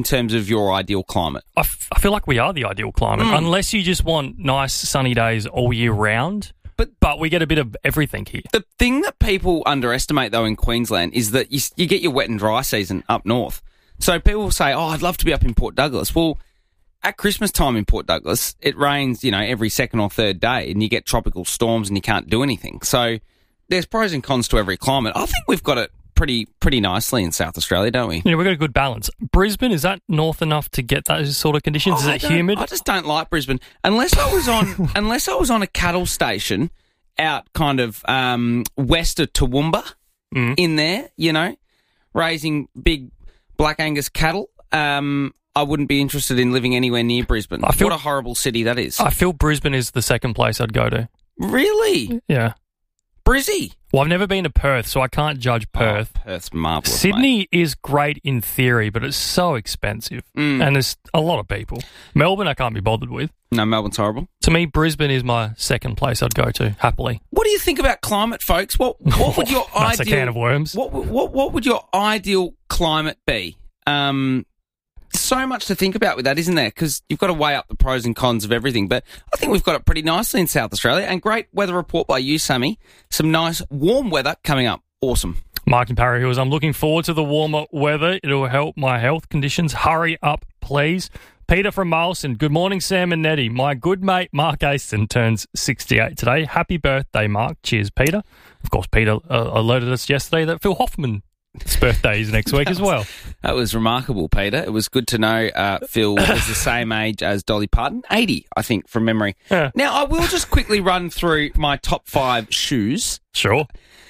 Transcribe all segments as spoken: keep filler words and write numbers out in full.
in terms of your ideal climate? I, f- I feel like we are the ideal climate, Mm. unless you just want nice sunny days all year round. But but we get a bit of everything here. The thing that people underestimate, though, in Queensland is that you, you get your wet and dry season up north. So people say, oh, I'd love to be up in Port Douglas. Well, at Christmas time in Port Douglas, it rains, you know, every second or third day, and you get tropical storms and you can't do anything. So there's pros and cons to every climate. I think we've got it pretty pretty nicely in South Australia, don't we? Yeah, we've got a good balance. Brisbane, is that north enough to get those sort of conditions? Oh, is I it don't- humid? I just don't like Brisbane unless I was on unless I was on a cattle station out kind of um, west of Toowoomba Mm. in there, you know, raising big Black Angus cattle. Um, I wouldn't be interested in living anywhere near Brisbane. I feel- what a horrible city that is. I feel Brisbane is the second place I'd go to. Really? Yeah. Brizzy? Well, I've never been to Perth, so I can't judge Perth. Oh, Perth's marvellous. Sydney mate. is great in theory, but it's so expensive. Mm. And there's a lot of people. Melbourne, I can't be bothered with. No, Melbourne's horrible. To me, Brisbane is my second place I'd go to, happily. What do you think about climate, folks? What what would your That's ideal a can of worms. What what what would your ideal climate be? Um, so much to think about with that, isn't there? Because you've got to weigh up the pros and cons of everything. But I think we've got it pretty nicely in South Australia. And great weather report by you, Sammy. Some nice warm weather coming up. Awesome. Mark and Parry Hills, I'm looking forward to the warmer weather. It'll help my health conditions. Hurry up, please. Peter from Marlson. Good morning, Sam and Nettie. My good mate Mark Aston turns sixty-eight today. Happy birthday, Mark. Cheers, Peter. Of course, Peter uh, alerted us yesterday that Phil Hoffman's birthday is next week as well. That was remarkable, Peter. It was good to know uh, Phil was the same age as Dolly Parton. eighty, I think, from memory. Yeah. Now, I will just quickly run through my top five shoes. Sure.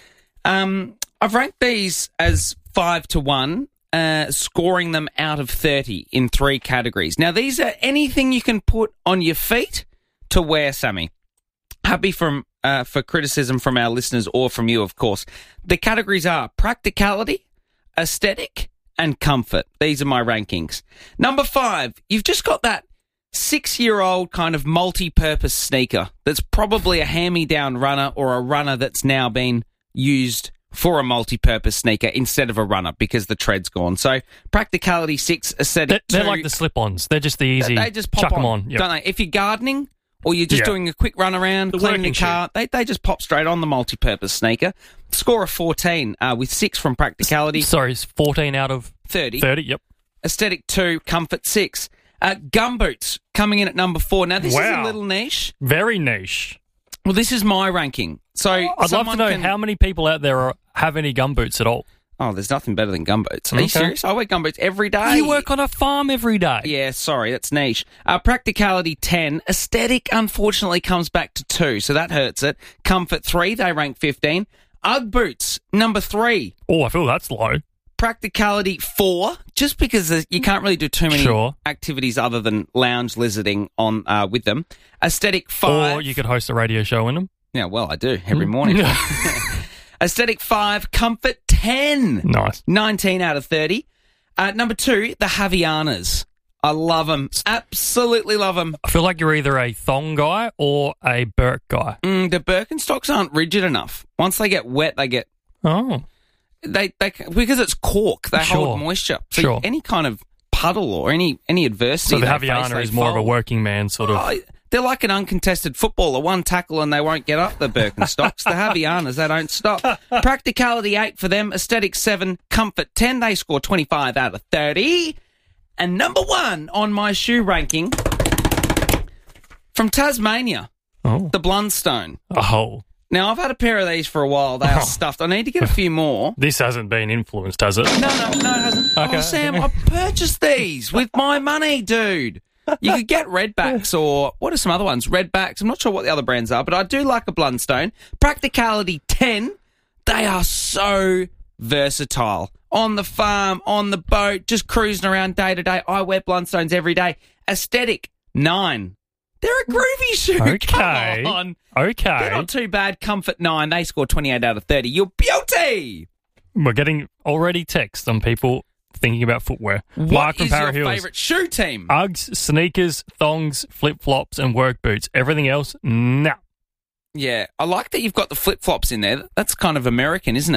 Um, I've ranked these as five to one, uh, scoring them out of thirty in three categories. Now, these are anything you can put on your feet to wear, Sammy. Happy from uh, for criticism from our listeners or from you, of course. The categories are practicality, aesthetic, and comfort. These are my rankings. Number five, you've just got that six-year-old kind of multi-purpose sneaker that's probably a hand-me-down runner or a runner that's now been used for a multi-purpose sneaker instead of a runner because the tread's gone. So practicality six, aesthetic They're, they're two. like the slip-ons. They're just the easy. They just pop chuck on, them on. Yep. don't they? If you're gardening or you're just Yeah. doing a quick run around, The cleaning the working car, they, they just pop straight on the multi-purpose sneaker. Score of fourteen uh, with six from practicality, Sorry, it's fourteen out of thirty. thirty. Yep. Aesthetic two, comfort six. Uh, gumboots coming in at number four. Now, this is a Wow. little niche. Very niche. Well, this is my ranking. So I'd love to someone know can- how many people out there are, have any gumboots at all. Oh, there's nothing better than gumboots. Are you Okay. serious? I wear gumboots every day. You work on a farm every day. Yeah, sorry, that's niche. Uh, practicality ten. Aesthetic, unfortunately, comes back to two, so that hurts it. Comfort three, they rank fifteen. Ugg boots, number three. Oh, I feel that's low. Practicality four, just because there's- you can't really do too many Sure. activities other than lounge lizarding on uh, with them. Aesthetic five. Or you could host a radio show in them. Yeah, well, I do every morning. Aesthetic five. Comfort ten. Nice. nineteen out of thirty. Uh, number two, the Havianas. I love them. Absolutely love them. I feel like you're either a thong guy or a Burke guy. Mm, the Birkenstocks aren't rigid enough. Once they get wet, they get Oh. they they because it's cork. They Sure. hold moisture. So Sure. any kind of puddle or any any adversity. So the they face, Haviana they is more of a fold. working man sort of. Oh, they're like an uncontested footballer. One tackle and they won't get up. The Birkenstocks, the Havianas, they don't stop. Practicality eight for them. Aesthetic seven. Comfort ten. They score twenty-five out of thirty. And number one on my shoe ranking from Tasmania, Oh. the Blundstone. Oh. Now, I've had a pair of these for a while. They are stuffed. I need to get a few more. This hasn't been influenced, has it? No, no, no, it hasn't. Okay. Oh, Sam, I purchased these with my money, dude. You could get Redbacks or, what are some other ones? Redbacks. I'm not sure what the other brands are, but I do like a Blundstone. Practicality ten. They are so versatile. On the farm, on the boat, just cruising around day to day. I wear Blundstones every day. Aesthetic nine. They're a groovy shoe. Okay. Come on. Okay. They're not too bad. Comfort nine. They score twenty-eight out of thirty. You're beauty. We're getting already text on people thinking about footwear. What Mark from is your Para Hills. favourite shoe team? Uggs, sneakers, thongs, flip-flops, and work boots. Everything else, nah. Yeah, I like that you've got the flip-flops in there. That's kind of American, isn't it?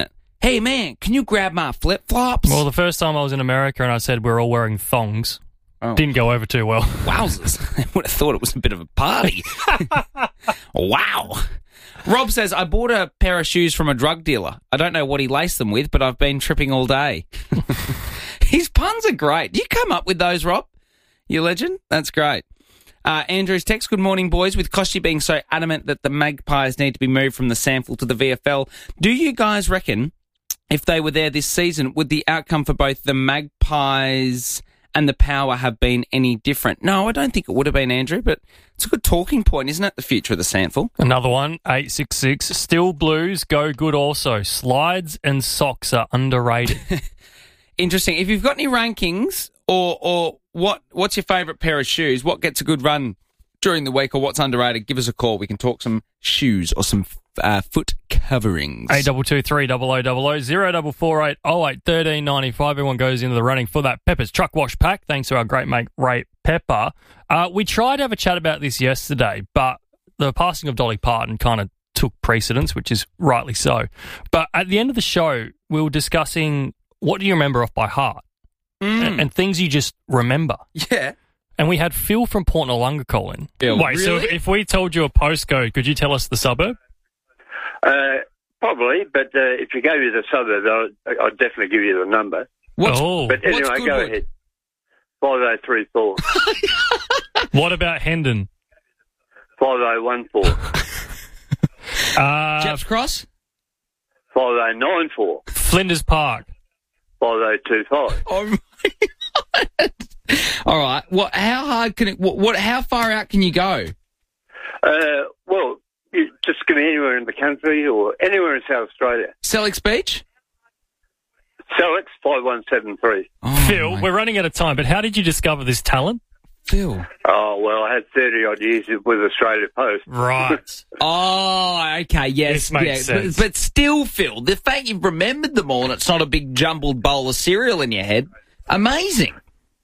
hey, man, can you grab my flip-flops? Well, the first time I was in America and I said we're all wearing thongs, oh. didn't go over too well. Wowzers. I would have thought it was a bit of a party. Wow. Rob says, I bought a pair of shoes from a drug dealer. I don't know what he laced them with, but I've been tripping all day. His puns are great. Do you come up with those, Rob? You legend? That's great. Uh, Andrew's text, good morning, boys. With Koshy being so adamant that the Magpies need to be moved from the SANFL to the V F L, do you guys reckon if they were there this season, would the outcome for both the Magpies and the Power have been any different? No, I don't think it would have been, Andrew, but it's a good talking point, isn't it, the future of the SANFL? Another one, eight six six. Still Blues, go good also. Slides and socks are underrated. Interesting. If you've got any rankings or or what what's your favourite pair of shoes, what gets a good run during the week or what's underrated, give us a call. We can talk some shoes or some uh, foot coverings. eight two two three double oh double oh, zero four four eight oh eight one three nine five. Everyone goes into the running for that Pepper's Truck Wash Pack, thanks to our great mate Ray Pepper. Uh, we tried to have a chat about this yesterday, but the passing of Dolly Parton kind of took precedence, which is rightly so. But at the end of the show, we were discussing what do you remember off by heart? Mm. And, and things you just remember. Yeah. And we had Phil from Port Noarlunga call in. Phil, Wait, really? so if, if we told you a postcode, could you tell us the suburb? Uh, probably, but uh, if you gave me the suburb, I'll, I'll definitely give you the number. What's, oh. But anyway, what's go ahead. five oh three four. What about Hendon? five oh one four. uh, Chaps Cross? five oh nine four. Flinders Park? five oh two five. Oh, my God. All right. What? How hard can it... What? what how far out can you go? Uh, well, you just give me anywhere in the country or anywhere in South Australia. Sellex Beach? Sellex, five one seven three. Oh, Phil, my- we're running out of time, but how did you discover this talent? Phil. Oh, well, I had thirty-odd years with Australia Post. Right. Oh, okay, yes. This makes yeah, sense. But, but still, Phil, the fact you've remembered them all and it's not a big jumbled bowl of cereal in your head, amazing.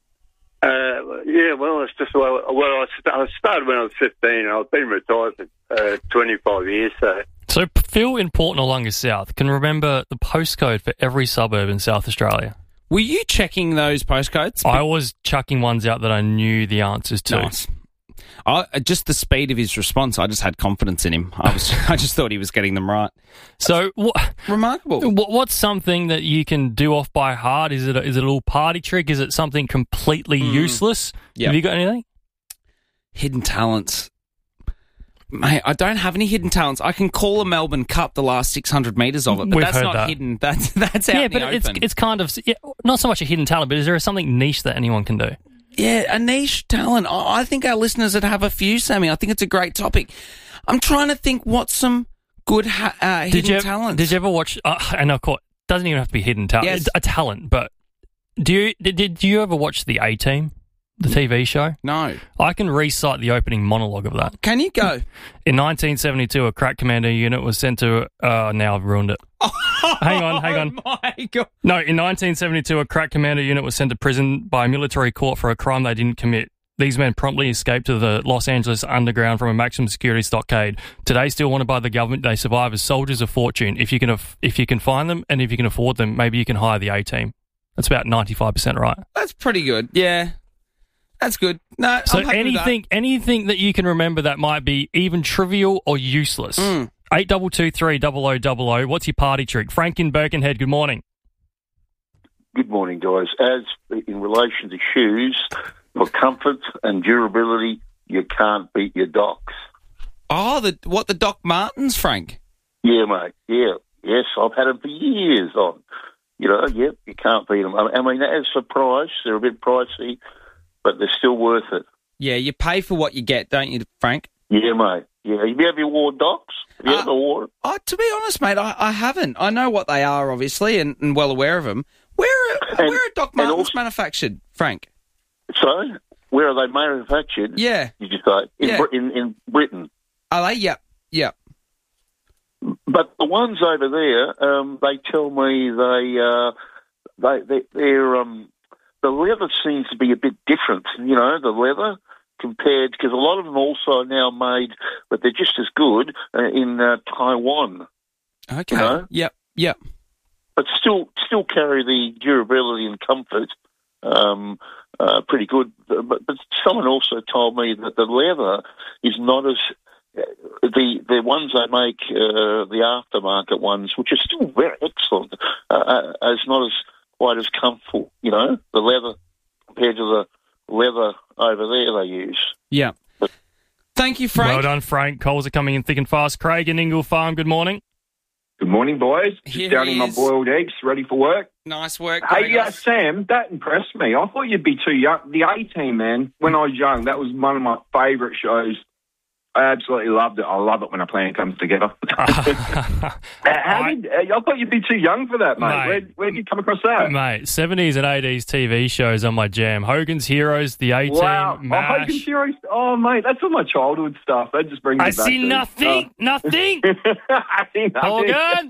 Uh, yeah, well, it's just, well, well I, st- I started when I was fifteen and I've been retired for uh, twenty-five years, so... So Phil in Port Noarlunga South can remember the postcode for every suburb in South Australia. Were you checking those postcodes? I was chucking ones out that I knew the answers to. Nice. I, just the speed of his response, I just had confidence in him. I was, I just thought he was getting them right. So, wh- Remarkable. wh- what's something that you can do off by heart? Is it a, is it a little party trick? Is it something completely Mm. useless? Yep. Have you got anything? Hidden talents. Mate, I don't have any hidden talents. I can call a Melbourne Cup the last six hundred metres of it, but We've that's heard not that. hidden. That's that's out Yeah, in the but it's open. it's kind of yeah, not so much a hidden talent, but is there something niche that anyone can do? Yeah, a niche talent. I I think our listeners would have a few, Sammy. I think it's a great topic. I'm trying to think what's some good ha- uh, hidden Did you ever, talents. did you ever watch? Uh, and of course, it doesn't even have to be hidden talent. Yes. It's a talent, but do you did, did you ever watch the A Team, the T V show? No. I can recite the opening monologue of that. Can you go? In nineteen seventy-two, a crack commando unit was sent to. Uh, now I've ruined it. Hang on, hang on. Oh, my God. No, in nineteen seventy-two, a crack commando unit was sent to prison by a military court for a crime they didn't commit. These men promptly escaped to the Los Angeles underground from a maximum security stockade. Today, still wanted by the government, they survive as soldiers of fortune. If you can, af- if you can find them and if you can afford them, maybe you can hire the A Team. That's about ninety-five percent right. That's pretty good. Yeah. That's good. No, So I'm happy with that. anything, anything that you can remember that might be even trivial or useless. Mm. Eight double two three double o double o. What's your party trick? Frank in Birkenhead. Good morning. Good morning, guys. As in relation to shoes, for comfort and durability, you can't beat your Docs. Oh, the what the Doc Martens, Frank? Yeah, mate. Yeah. Yes, I've had them for years on. You know, yep, you can't beat them. I mean, as for price, they're a bit pricey, but they're still worth it. Yeah, you pay for what you get, don't you, Frank? Yeah, mate. Yeah. Have you ever worn Docs? Have you Uh, ever worn them? Oh, to be honest, mate, I, I haven't. I know what they are, obviously, and, and well aware of them. Where are, And- where are Doc and Martens also- manufactured, Frank? So, where are they manufactured? Yeah. Did you say? In, Yeah. Br- in, in Britain. Are they? Yep. Yep. But the ones over there, um, they tell me they, uh, they, they, they're, um, the leather seems to be a bit different, you know, the leather compared, because a lot of them also are now made, but they're just as good uh, in uh, Taiwan. Okay. You know? Yep. Yep. but still still carry the durability and comfort um, uh, pretty good. But, but someone also told me that the leather is not as the the ones they make, uh, the aftermarket ones, which are still very excellent, uh, as not as quite as comfortable. You know, the leather compared to the leather over there they use. Yeah. Thank you, Frank. Well done, Frank. Calls are coming in thick and fast. Craig in Ingle Farm, good morning. Good morning, boys. Just Here downing he my is. boiled eggs, ready for work. Nice work. Hey, uh, Gregos. Sam, that impressed me. I thought you'd be too young. The A-Team, man, when I was young, that was one of my favourite shows. I absolutely loved it. I love it when a plan comes together. How I- did, uh, I thought you'd be too young for that, mate. Mate. Where, where did you come across that? Mate, seventies and eighties T V shows on my jam. Hogan's Heroes, The A-Team, Wow. Oh, MASH. Hogan's Heroes. Oh, mate, that's all my childhood stuff. That just brings me I back see to- nothing, nothing. Oh. I see nothing. Hogan.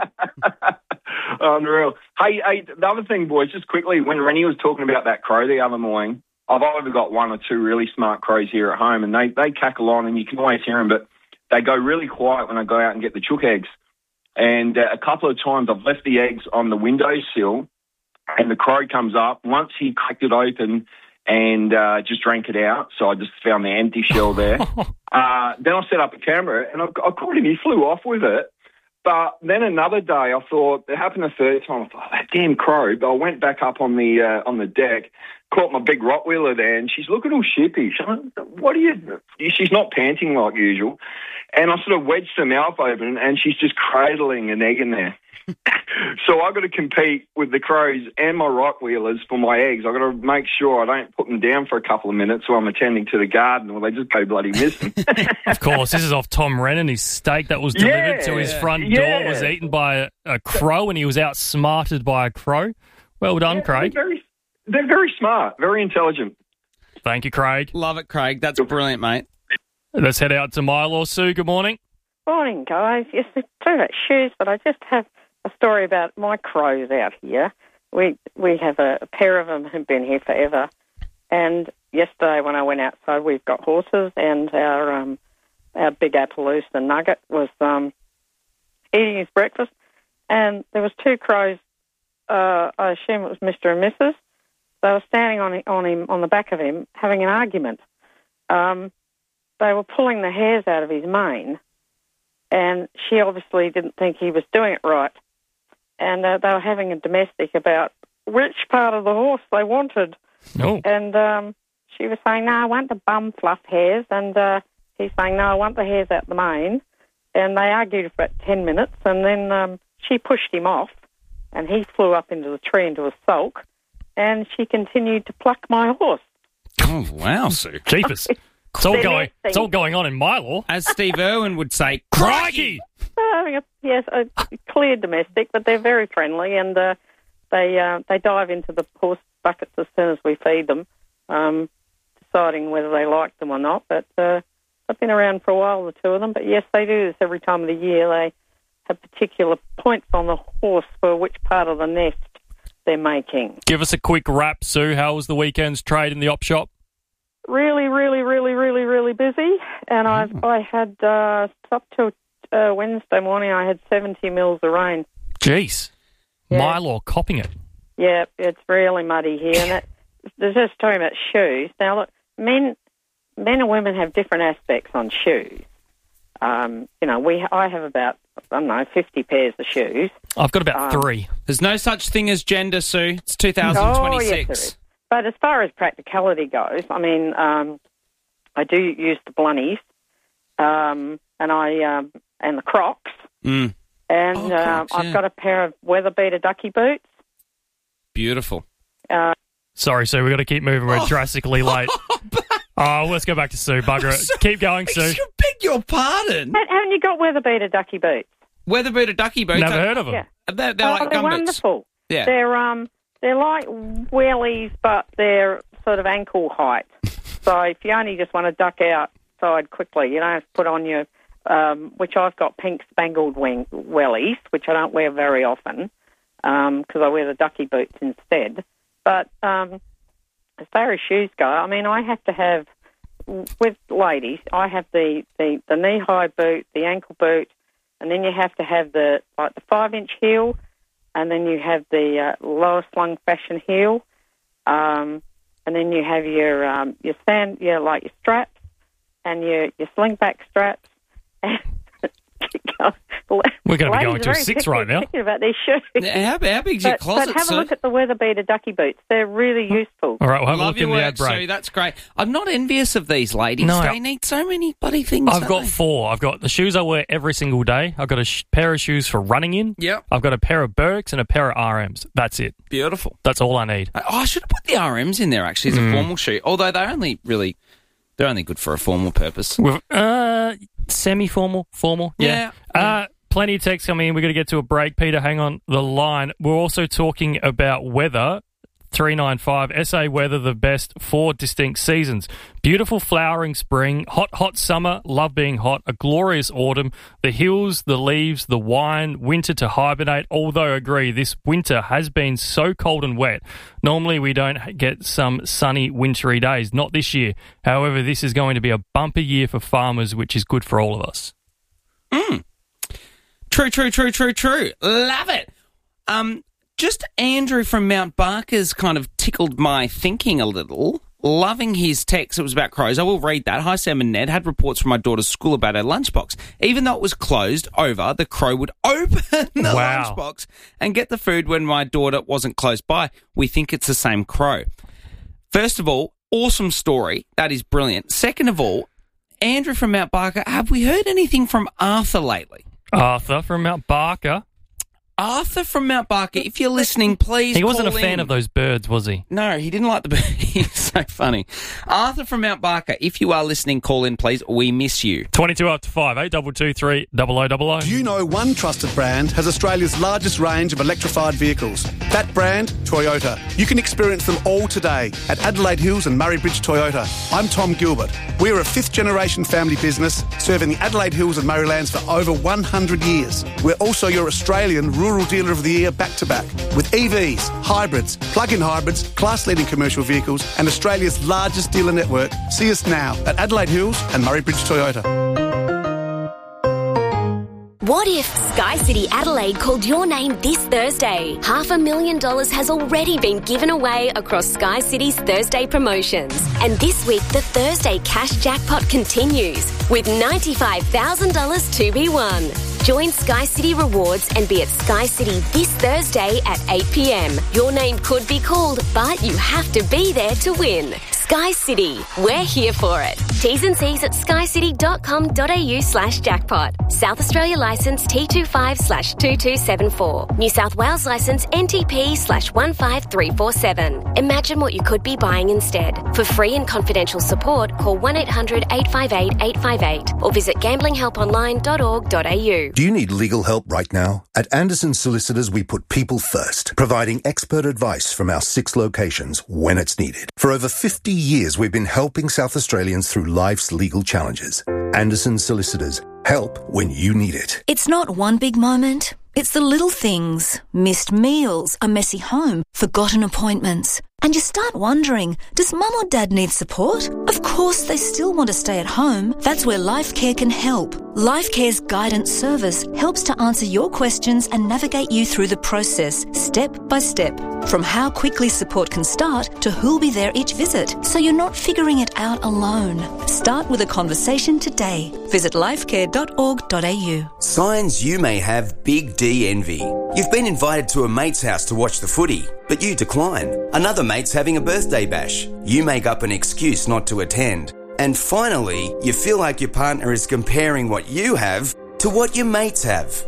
Unreal. Hey, hey, the other thing, boys, just quickly, when Rennie was talking about that crow the other morning, I've either got one or two really smart crows here at home, and they, they cackle on, and you can always hear them, but they go really quiet when I go out and get the chook eggs. And uh, a couple of times I've left the eggs on the windowsill, and the crow comes up. Once he cracked it open and uh, just drank it out, so I just found the empty shell there. uh, then I set up a camera, and I, I caught him. He flew off with it. But then another day, I thought, it happened a third time. I thought, oh, that damn crow. But I went back up on the uh, on the deck, caught my big Rottweiler there, and she's looking all sheepish. I'm like, what are you... She's not panting like usual. And I sort of wedged her mouth open, and she's just cradling an egg in there. So I've got to compete with the crows and my Rottweilers for my eggs. I've got to make sure I don't put them down for a couple of minutes while I'm attending to the garden, or they just go bloody missing. Of course, this is off Tom Rennan. His steak that was delivered Yeah, to his front yeah. door was eaten by a, a crow, and he was outsmarted by a crow. Well done, Yeah, Craig. They're very, they're very smart, very intelligent. Thank you, Craig. Love it, Craig. That's brilliant, mate. Let's head out to Milo. Sue, good morning. Morning, guys. Yes, it's true about shoes, but I just have a story about my crows out here. We we have a, a pair of them who've been here forever. And yesterday when I went outside, we've got horses, and our um, our big Appaloosa Nugget was um, eating his breakfast, and there was two crows. Uh, I assume it was Mister and Missus They were standing on on him on the back of him having an argument. Um, they were pulling the hairs out of his mane, and she obviously didn't think he was doing it right. And uh, they were having a domestic about which part of the horse they wanted. Oh. And um, she was saying, no, I want the bum fluff hairs. And uh, he's saying, no, I want the hairs out the mane. And they argued for about ten minutes. And then um, she pushed him off, and he flew up into the tree into a sulk. And she continued to pluck my horse. Oh, wow, Sue. Jeepers. It's all They're going, nasty. it's all going on in my law. As Steve Irwin would say, Crikey! Uh, yes, a clear domestic, but they're very friendly, and uh, they uh, they dive into the horse buckets as soon as we feed them, um, deciding whether they like them or not. But uh, they've been around for a while, the two of them. But yes, they do this every time of the year. They have particular points on the horse for which part of the nest they're making. Give us a quick wrap, Sue. How was the weekend's trade in the op shop? Really, really, really, really, really busy, and I've I had uh, up till uh, Wednesday morning. I had seventy mils of rain. Jeez. Yeah. My law copping it. Yeah, it's really muddy here, and it, they're just talking about shoes. Now, look, men, men and women have different aspects on shoes. Um, you know, we I have about I don't know fifty pairs of shoes. I've got about Um, three. There's no such thing as gender, Sue. It's two thousand twenty-six. Oh, yes, it is. But as far as practicality goes, I mean, um, I do use the Blunnies, um, and I um, and the Crocs, Mm, and Oh, uh, Crocs, I've yeah. got a pair of weather beater ducky boots. beautiful. Uh, Sorry, Sue. We've got to keep moving. We're drastically late. Oh, let's go back to Sue. Bugger it. Keep going, Sue. You beg your pardon. ha- haven't you got weather beater ducky boots? Weather booter ducky boots. Never are- heard of them. Yeah. They're, they're oh, like they're gumboots. wonderful. Yeah. They're um they're like wellies, but they're sort of ankle height. So if you only just want to duck outside quickly, you don't have to put on your um, which I've got pink spangled wing wellies, which I don't wear very often because I wear the ducky boots instead. But um, as far as shoes go, I mean, I have to have with ladies, I have the, the, the knee high boot, the ankle boot, and then you have to have the like the five inch heel. and then you have the uh, lower slung fashion heel, um, and then you have your um, your sand, your like your straps, and your your slingback straps. And We're going to be ladies going are to a very six picky- right now. picky about their shoes. How, how big's your But, closet, but have Sue? a look at the weather beater ducky boots. They're really useful. All right, we'll have a Love look in your the work, ad break. Sue. That's great. I'm not envious of these ladies. No. They need so many bloody things. I've don't got they? four. I've got the shoes I wear every single day. I've got a sh- pair of shoes for running in. Yep. I've got a pair of Birks and a pair of R Ms. That's it. Beautiful. That's all I need. Oh, I should have put the R Ms in there, actually, as Mm. a formal shoe. Although they're only really, they're only good for a formal purpose. With, uh, semi-formal, formal. Yeah. Yeah. Uh, plenty of texts coming in. We're going to get to a break. Peter, hang on the line. We're also talking about weather. three nine five S A weather, the best four distinct seasons. Beautiful flowering spring, hot, hot summer, love being hot, a glorious autumn, the hills, the leaves, the wine, winter to hibernate. Although I agree, this winter has been so cold and wet. Normally we don't get some sunny, wintry days. Not this year. However, this is going to be a bumper year for farmers, which is good for all of us. Mm. True, true, true, true, true. Love it. Um, just Andrew from Mount Barker's kind of tickled my thinking a little. Loving his text. It was about crows. I will read that. Hi, Sam and Ned. Had reports from my daughter's school about her lunchbox. Even though it was closed over, the crow would open the Wow. lunchbox and get the food when my daughter wasn't close by. We think it's the same crow. First of all, awesome story. That is brilliant. Second of all, Andrew from Mount Barker, have we heard anything from Arthur lately? Arthur from Mount Barker. Arthur from Mount Barker, if you're listening, please He wasn't a call fan in. of those birds, was he? No, he didn't like the bird. He's so funny. Arthur from Mount Barker, if you are listening, call in, please. We miss you. twenty-two up to five, eight two two three, double oh double oh. Do you know one trusted brand has Australia's largest range of electrified vehicles? That brand, Toyota. You can experience them all today at Adelaide Hills and Murray Bridge Toyota. I'm Tom Gilbert. We're a fifth generation family business serving the Adelaide Hills and Murraylands for over one hundred years. We're also your Australian Rural Dealer of the Year back to back with E Vs, hybrids, plug-in hybrids, class-leading commercial vehicles and Australia's largest dealer network. See us now at Adelaide Hills and Murray Bridge Toyota. What if Sky City Adelaide called your name this Thursday? Half a million dollars has already been given away across Sky City's Thursday promotions. And this week, the Thursday cash jackpot continues with ninety-five thousand dollars to be won. Join Sky City Rewards and be at Sky City this Thursday at eight p.m. Your name could be called, but you have to be there to win. Sky City, we're here for it. T's and C's at skycity.com.au slash jackpot. South Australia licence T twenty-five slash two two seven four. New South Wales licence N T P slash one five three four seven. Imagine what you could be buying instead. For free and confidential support, call one eight hundred eight five eight eight five eight or visit gambling help online dot org dot a u. Do you need legal help right now? At Anderson Solicitors, we put people first, providing expert advice from our six locations when it's needed. For over fifty years, we've been helping South Australians through life's legal challenges. Anderson Solicitors, help when you need it. It's not one big moment. It's the little things. Missed meals, a messy home, forgotten appointments. And you start wondering, does mum or dad need support? Of course, they still want to stay at home. That's where LifeCare can help. LifeCare's guidance service helps to answer your questions and navigate you through the process, step by step. From how quickly support can start to who'll be there each visit, so you're not figuring it out alone. Start with a conversation today. Visit lifecare dot org dot a u. Signs you may have big D envy. You've been invited to a mate's house to watch the footy, but you decline. Another mate's having a birthday bash. You make up an excuse not to attend. And finally, you feel like your partner is comparing what you have to what your mates have.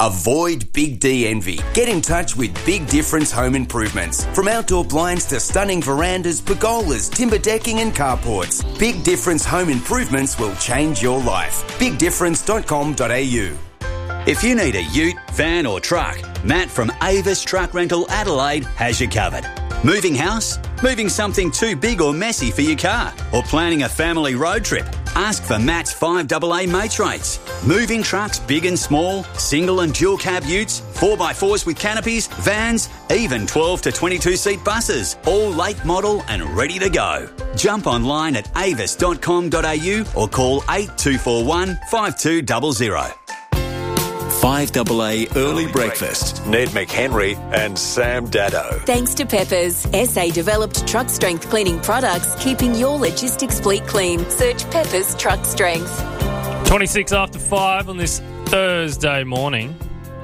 Avoid Big D envy. Get in touch with Big Difference Home Improvements. From outdoor blinds to stunning verandas, pergolas, timber decking and carports, Big Difference Home Improvements will change your life. big difference dot com dot a u. If you need a ute, van or truck, Matt from Avis Truck Rental Adelaide has you covered. Moving house? Moving something too big or messy for your car? Or planning a family road trip? Ask for Matt's five double A mates rates. Moving trucks big and small, single and dual cab utes, four by fours with canopies, vans, even twelve to twenty-two seat buses, all late model and ready to go. Jump online at avis dot com dot a u or call eight two four one five two zero zero. five A A Early Breakfast. Ned McHenry and Sam Daddo. Thanks to Peppers, S A developed truck strength cleaning products, keeping your logistics fleet clean. Search Peppers Truck Strength. twenty-six after five on this Thursday morning.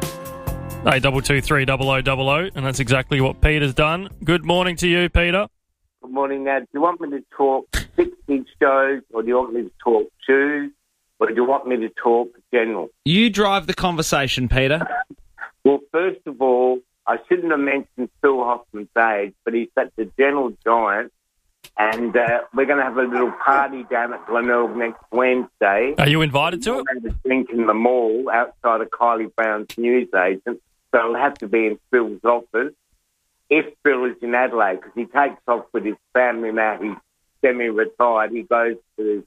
eight two two three double oh double oh, and that's exactly what Peter's done. Good morning to you, Peter. Good morning, Ned. Do you want me to talk six-inch shows, or do you want me to talk shoes, or do you want me to talk general? You drive the conversation, Peter. Well, first of all, I shouldn't have mentioned Phil Hoffman's age, but he's such a gentle giant, and uh, we're going to have a little party down at Glenelg next Wednesday. Are you invited to it? We're going to drink in the mall outside of Kylie Brown's newsagent, so it'll have to be in Phil's office. If Phil is in Adelaide, because he takes off with his family now, he's semi-retired. He goes to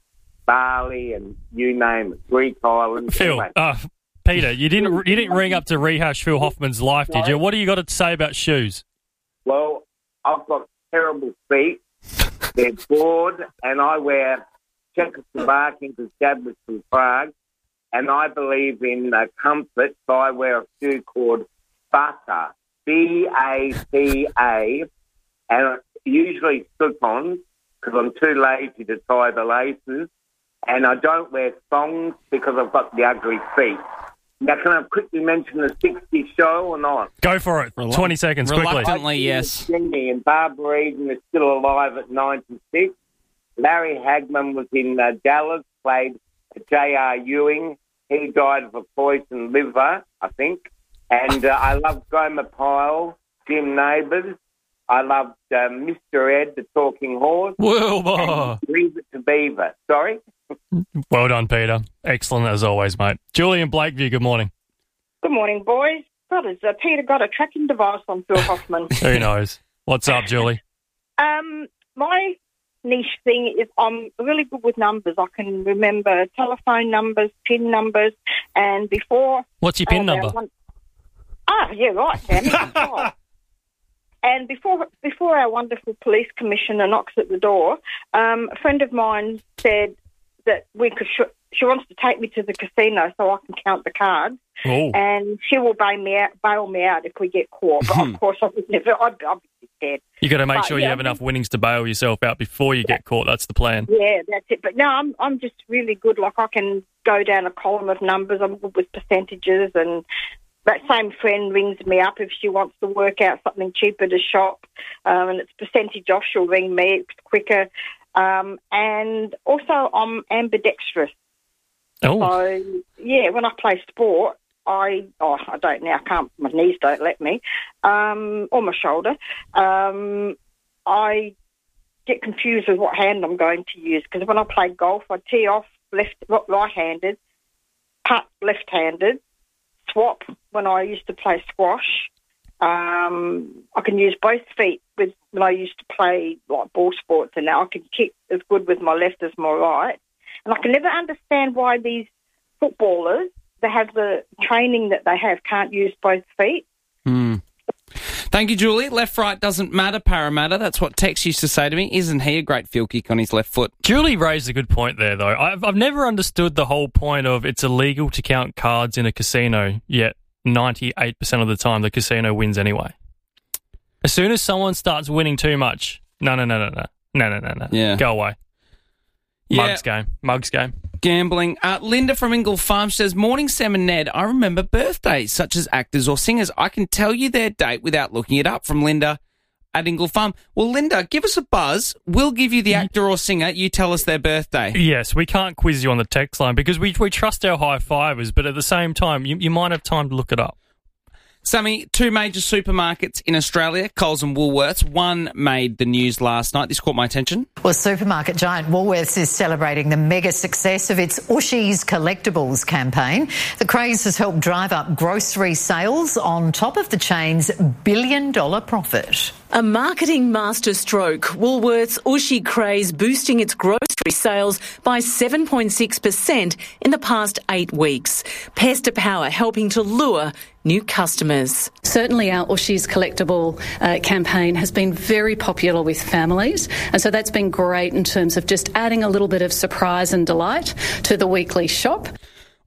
Bali and you name it, Greek Islands. Phil, Anyway. uh, Peter, you didn't you didn't ring up to rehash Phil Hoffman's life, did you? What do you got to say about shoes? Well, I've got terrible feet. They're broad, and I wear Czechoslovakian because Dad was from Prague, and I believe in uh, comfort, so I wear a shoe called Bata. B A C A, and usually slip-ons because I'm too lazy to tie the laces, and I don't wear thongs because I've got the ugly feet. Now, can I quickly mention the sixties show or not? Go for it. Relu- twenty seconds, quickly. Reluctantly, yes. And Barbara Eden is still alive at ninety-six. Larry Hagman was in uh, Dallas, played J R Ewing. He died of a poisoned liver, I think. And uh, I loved Gomer Pyle, Jim Neighbours. I loved uh, Mister Ed, the talking horse. Wilbur. Leave it to Beaver. Sorry? Well done, Peter. Excellent as always, mate. Julie and Blakeview, good morning. Good morning, boys. God, has uh, Peter got a tracking device on Phil Hoffman? Who knows? What's up, Julie? Um, my niche thing is I'm really good with numbers. I can remember telephone numbers, PIN numbers, and before... What's your PIN uh, number? One, ah, yeah, right, Sammy. Right. And before before our wonderful police commissioner knocks at the door, um, a friend of mine said that we could. Sh- she wants to take me to the casino so I can count the cards, oh. and she will bail me out, bail me out if we get caught. But of course, I would never. I'd, I'd be scared. You got to make but, sure yeah, you have enough winnings to bail yourself out before you get caught. That's the plan. Yeah, that's it. But no, I'm I'm just really good. Like I can go down a column of numbers. I'm good with percentages and. That same friend rings me up if she wants to work out something cheaper to shop, um, and it's percentage off. She'll ring me. It's quicker. Um, and also, I'm ambidextrous. Oh. So, yeah, when I play sport, I oh, I don't now. I can't. My knees don't let me, um, or my shoulder. Um, I get confused with what hand I'm going to use because when I play golf, I tee off left, right-handed, putt left-handed. Swap when I used to play squash. Um, I can use both feet with when I used to play like ball sports, and now I can kick as good with my left as my right. And I can never understand why these footballers that have the training that they have can't use both feet. Mm. Thank you, Julie. Left, right doesn't matter, Parramatta. That's what Tex used to say to me. Isn't he a great field kick on his left foot? Julie raised a good point there, though. I've, I've never understood the whole point of it's illegal to count cards in a casino, yet ninety-eight percent of the time the casino wins anyway. As soon as someone starts winning too much, no, no, no, no, no, no, no, no, no, yeah. go away. Yeah. Mugs game. Mugs game. Gambling. Uh, Linda from Ingle Farm says, morning, Sam and Ned. I remember birthdays, such as actors or singers. I can tell you their date without looking it up. From Linda at Ingle Farm. Well, Linda, give us a buzz. We'll give you the actor or singer. You tell us their birthday. Yes, we can't quiz you on the text line because we we trust our high fivers, but at the same time, you, you might have time to look it up. Sammy, two major supermarkets in Australia, Coles and Woolworths. One made the news last night. This caught my attention. Well, supermarket giant Woolworths is celebrating the mega success of its Ooshies Collectibles campaign. The craze has helped drive up grocery sales on top of the chain's billion-dollar profit. A marketing masterstroke, Woolworths' Ooshie craze boosting its grocery sales by seven point six percent in the past eight weeks. Pester Power helping to lure new customers. Certainly our Ooshies collectible uh, campaign has been very popular with families, and so that's been great in terms of just adding a little bit of surprise and delight to the weekly shop.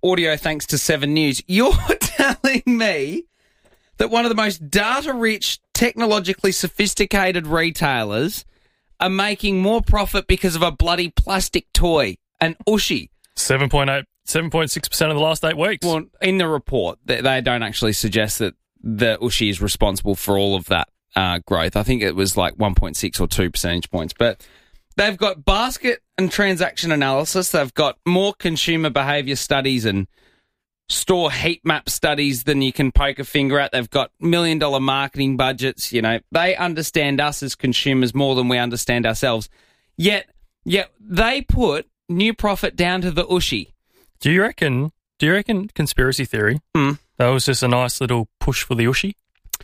audio thanks to Seven News. You're telling me that one of the most data-rich, technologically sophisticated retailers are making more profit because of a bloody plastic toy, an Ooshie. seven point eight, seven point six percent of the last eight weeks. Well, in the report, they, they don't actually suggest that the Ooshie is responsible for all of that uh, growth. I think it was like one point six or two percentage points. But they've got basket and transaction analysis. They've got more consumer behaviour studies and store heat map studies than you can poke a finger at. They've got million dollar marketing budgets. You know, they understand us as consumers more than we understand ourselves. Yet, yet they put new profit down to the Ooshie. Do you reckon? Do you reckon conspiracy theory? Mm. That was just a nice little push for the Ooshie?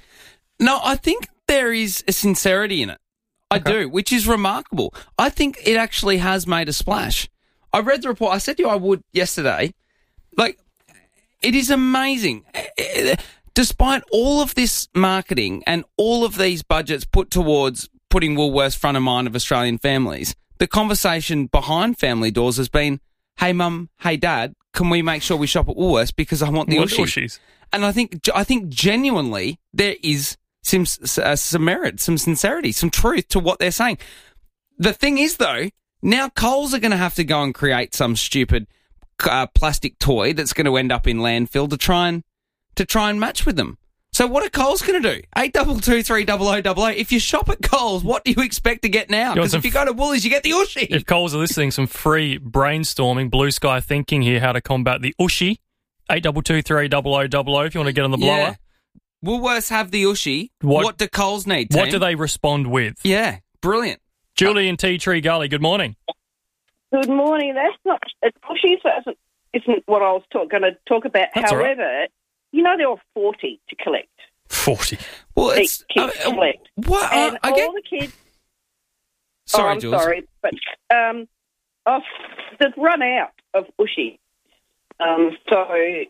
No, I think there is a sincerity in it. I okay. do, which is remarkable. I think it actually has made a splash. I read the report. I said to you I would yesterday. Like, it is amazing. Despite all of this marketing and all of these budgets put towards putting Woolworths front of mind of Australian families, the conversation behind Family Doors has been, hey, Mum, hey, Dad, can we make sure we shop at Woolworths because I want the Want Ooshie? Ooshies. And I think I think genuinely there is some, uh, some merit, some sincerity, some truth to what they're saying. The thing is, though, now Coles are going to have to go and create some stupid uh, plastic toy that's going to end up in landfill to try and to try and match with them. So what are Coles going to do? Eight double two three double o double o. If you shop at Coles, what do you expect to get now? Because if you go to Woolies, you get the Ooshie. If Coles are listening, some free brainstorming, blue sky thinking here, how to combat the Ooshie. Eight double two three double o double o. If you want to get on the blower. Yeah. Woolworths have the Ooshie. What, what do Coles need? Team? What do they respond with? Yeah, brilliant. Julie in Tea Tree Gully. Good morning. Good morning. That's not Ooshie. Isn't, isn't what I was going to talk about. That's However, right. you know there are forty to collect. Forty. Well, it's kids uh, collect. What? And Uh, I all get... the kids. Sorry, oh, I'm Jules. sorry, but um, I've, they've run out of Ooshie. Um, so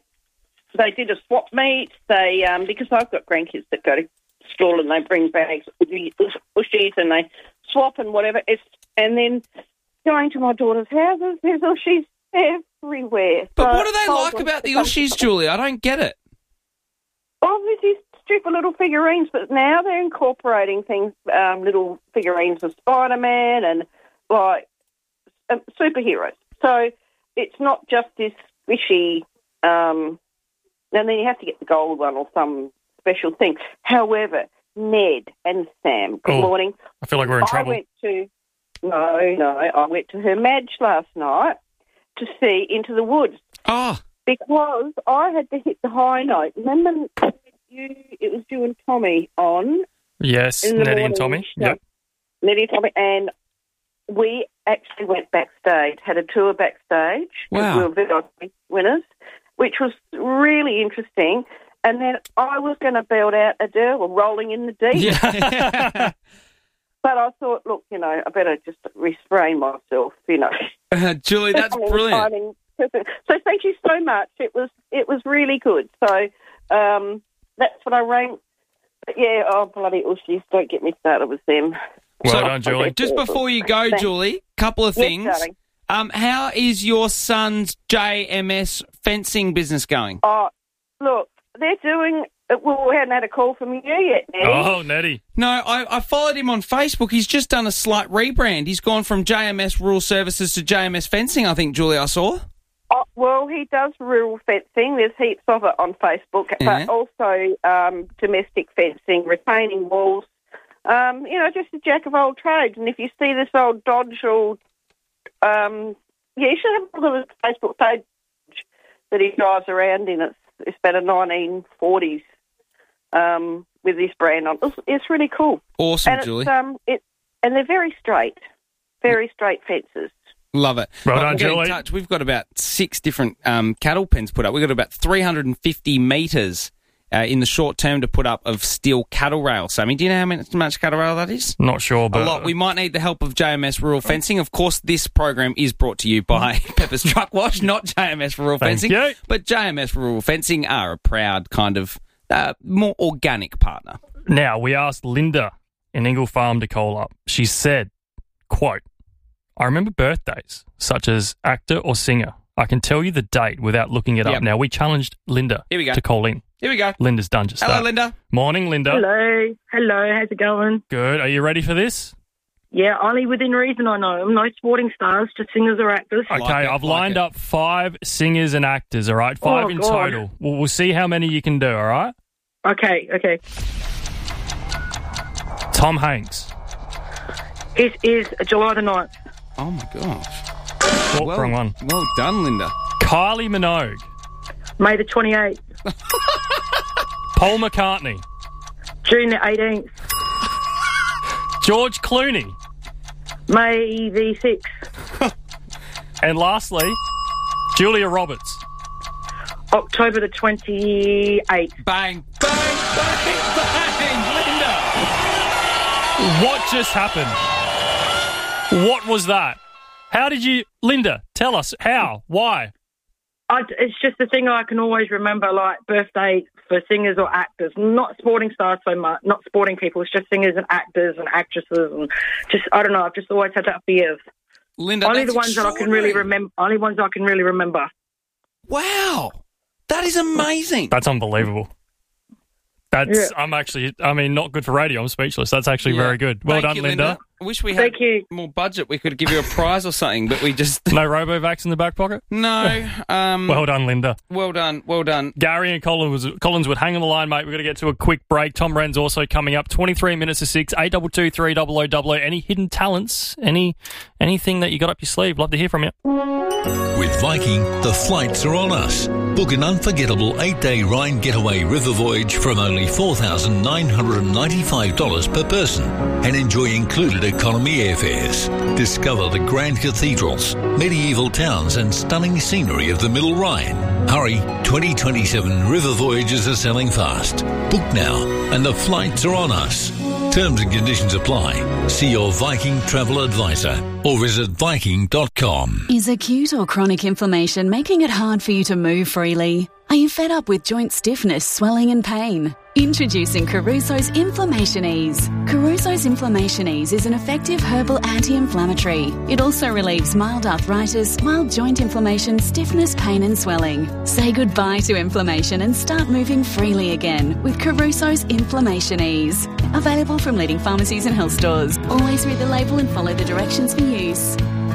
they did a swap meet. They um, because I've got grandkids that go to school and they bring bags of Ooshies and they swap and whatever. It's and then going to my daughter's houses, there's Ooshies everywhere. But so what do they like about the Ooshies, Julie? I don't get it. Obviously, stupid little figurines, but now they're incorporating things, um, little figurines of Spider-Man and like um, superheroes. So it's not just this squishy, um, and then you have to get the gold one or some special thing. However, Ned and Sam, good oh, morning. I feel like we're in I trouble. went to no, no. I went to her Madge last night to see Into the Woods. Oh. Because I had to hit the high note. Remember, you? It was you and Tommy on. Yes, in the Nettie and morning. Tommy. Yep. Nettie and Tommy, and we actually went backstage, had a tour backstage. Wow. We were very winners, which was really interesting. And then I was going to belt out Adele, rolling in the deep. Yeah. But I thought, look, you know, I better just restrain myself, you know. Uh, Julie, that's brilliant. So thank you so much. It was it was really good. So um, that's what I ranked. But yeah, oh, bloody Ooshies, don't get me started with them. Well so, done, Julie. Just before you go, Thanks. Julie, couple of Yes, things. darling. Um, how is your son's J M S fencing business going? Oh, look, they're doing... Well, we hadn't had a call from you yet, Nettie. Oh, Nettie. No, I, I followed him on Facebook. He's just done a slight rebrand. He's gone from J M S Rural Services to J M S Fencing, I think, Julie, I saw. Oh, well, he does rural fencing. There's heaps of it on Facebook, Yeah. but also um, domestic fencing, retaining walls. Um, you know, just a jack of all trades. And if you see this old Dodge or... Um, yeah, you should have a look at his Facebook page that he drives around in. It's, it's about a nineteen forties um, with this brand on. It's, it's really cool. Awesome, and Julie. It's, um, it, and they're very straight, very straight fences. Love it. Well Right, done, we'll get in Julie. touch. We've got about six different um, cattle pens put up. We've got about three hundred fifty metres uh, in the short term to put up of steel cattle rail. Sammy, do you know how much, much cattle rail that is? Not sure, but... A lot. We might need the help of J M S Rural Fencing. Of course, this program is brought to you by Pepper's Truck Wash, not J M S Rural Thank Fencing. you. But J M S Rural Fencing are a proud kind of uh, more organic partner. Now, we asked Linda in Ingle Farm to call up. She said, quote, I remember birthdays, such as actor or singer. I can tell you the date without looking it Yep. up. Now, we challenged Linda Here we go. to call in. Here we go. Linda's done just Hello, that. Linda. Morning, Linda. Hello. Hello. How's it going? Good. Are you ready for this? Yeah, only within reason I know them. No sporting stars, just singers or actors. Okay, I've lined up five singers and actors, all right? Five Oh, in God. total. We'll, we'll see how many you can do, all right? Okay, okay. Tom Hanks. It is July the ninth. Oh, my gosh. Oh, Well- wrong one. Well done, Linda. Kylie Minogue. May the twenty-eighth. Paul McCartney. June the eighteenth. George Clooney. May the sixth. And lastly, Julia Roberts. October the twenty-eighth. Bang, bang, bang, bang, Linda. What just happened? What was that? How did you... Linda, tell us. How? Why? I, it's just the thing I can always remember, like birthday for singers or actors, not sporting stars so much, not sporting people. It's just singers and actors and actresses, and just I don't know. I've just always had that fear of Linda. only that's the ones that I can really extraordinary. remember. Only ones I can really remember. Wow, that is amazing. That's unbelievable. That's... Yeah. I'm actually... I mean, not good for radio. I'm speechless. That's actually Yeah. very good. Well Thank done, you, Linda. I wish we had Thank you. more budget. We could give you a prize or something, but we just... No Robovax in the back pocket? No. Um, Well done, Linda. well done. Well done. Gary and Collins, Collinswood, hang on the line, mate. We've got to get to a quick break. Tom Wren's also coming up. twenty-three minutes to six, eight two two three double oh double oh. Any hidden talents? Any Anything that you got up your sleeve? Love to hear from you. With Viking, the flights are on us. Book an unforgettable eight-day Rhine getaway river voyage from only four thousand nine hundred ninety-five dollars per person and enjoy included economy airfares. Discover the grand cathedrals, medieval towns and stunning scenery of the Middle Rhine. Hurry, twenty twenty-seven river voyages are selling fast. Book now and the flights are on us. Terms and conditions apply. See your Viking travel advisor or visit viking dot com. Is acute or chronic inflammation making it hard for you to move freely? Are you fed up with joint stiffness, swelling and pain? Introducing Caruso's Inflammation Ease. Caruso's Inflammation Ease is an effective herbal anti-inflammatory. It also relieves mild arthritis, mild joint inflammation, stiffness, pain and swelling. Say goodbye to inflammation and start moving freely again with Caruso's Inflammation Ease. Available from leading pharmacies and health stores. Always read the label and follow the directions for use.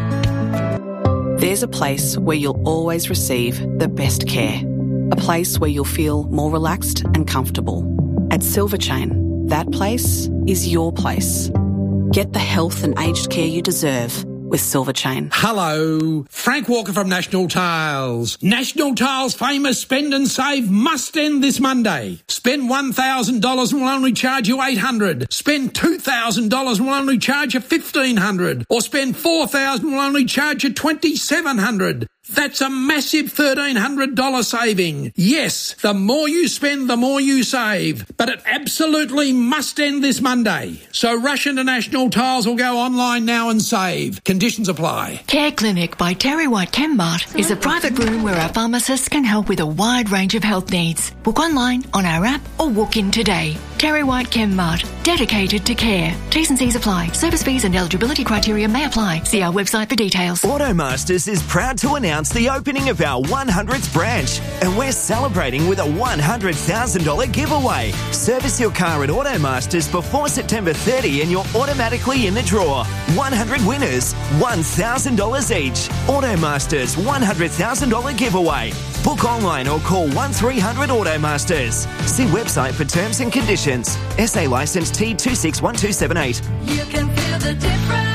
There's a place where you'll always receive the best care. A place where you'll feel more relaxed and comfortable. At Silver Chain, that place is your place. Get the health and aged care you deserve with Silver Chain. Hello, Frank Walker from National Tiles. National Tiles' famous spend and save must end this Monday. Spend one thousand dollars and we'll only charge you eight hundred dollars. Spend two thousand dollars and we'll only charge you fifteen hundred dollars. Or spend four thousand dollars and we'll only charge you twenty-seven hundred dollars. That's a massive thirteen hundred dollars saving. Yes, the more you spend, the more you save. But it absolutely must end this Monday. So rush into National Tiles or go online now and save. Conditions apply. Care Clinic by Terry White Chemmart is a private room where our pharmacists can help with a wide range of health needs. Book online, on our app or walk in today. Terry White Chemmart, dedicated to care. T's and C's apply. Service fees and eligibility criteria may apply. See our website for details. Automasters is proud to announce the opening of our one hundredth branch, and we're celebrating with a one hundred thousand dollars giveaway. Service your car at Automasters before September thirtieth and you're automatically in the draw. one hundred winners, one thousand dollars each. Automasters one hundred thousand dollars giveaway. Book online or call one three hundred Automasters. See website for terms and conditions. S A licence T two six one two seven eight. You can feel the difference.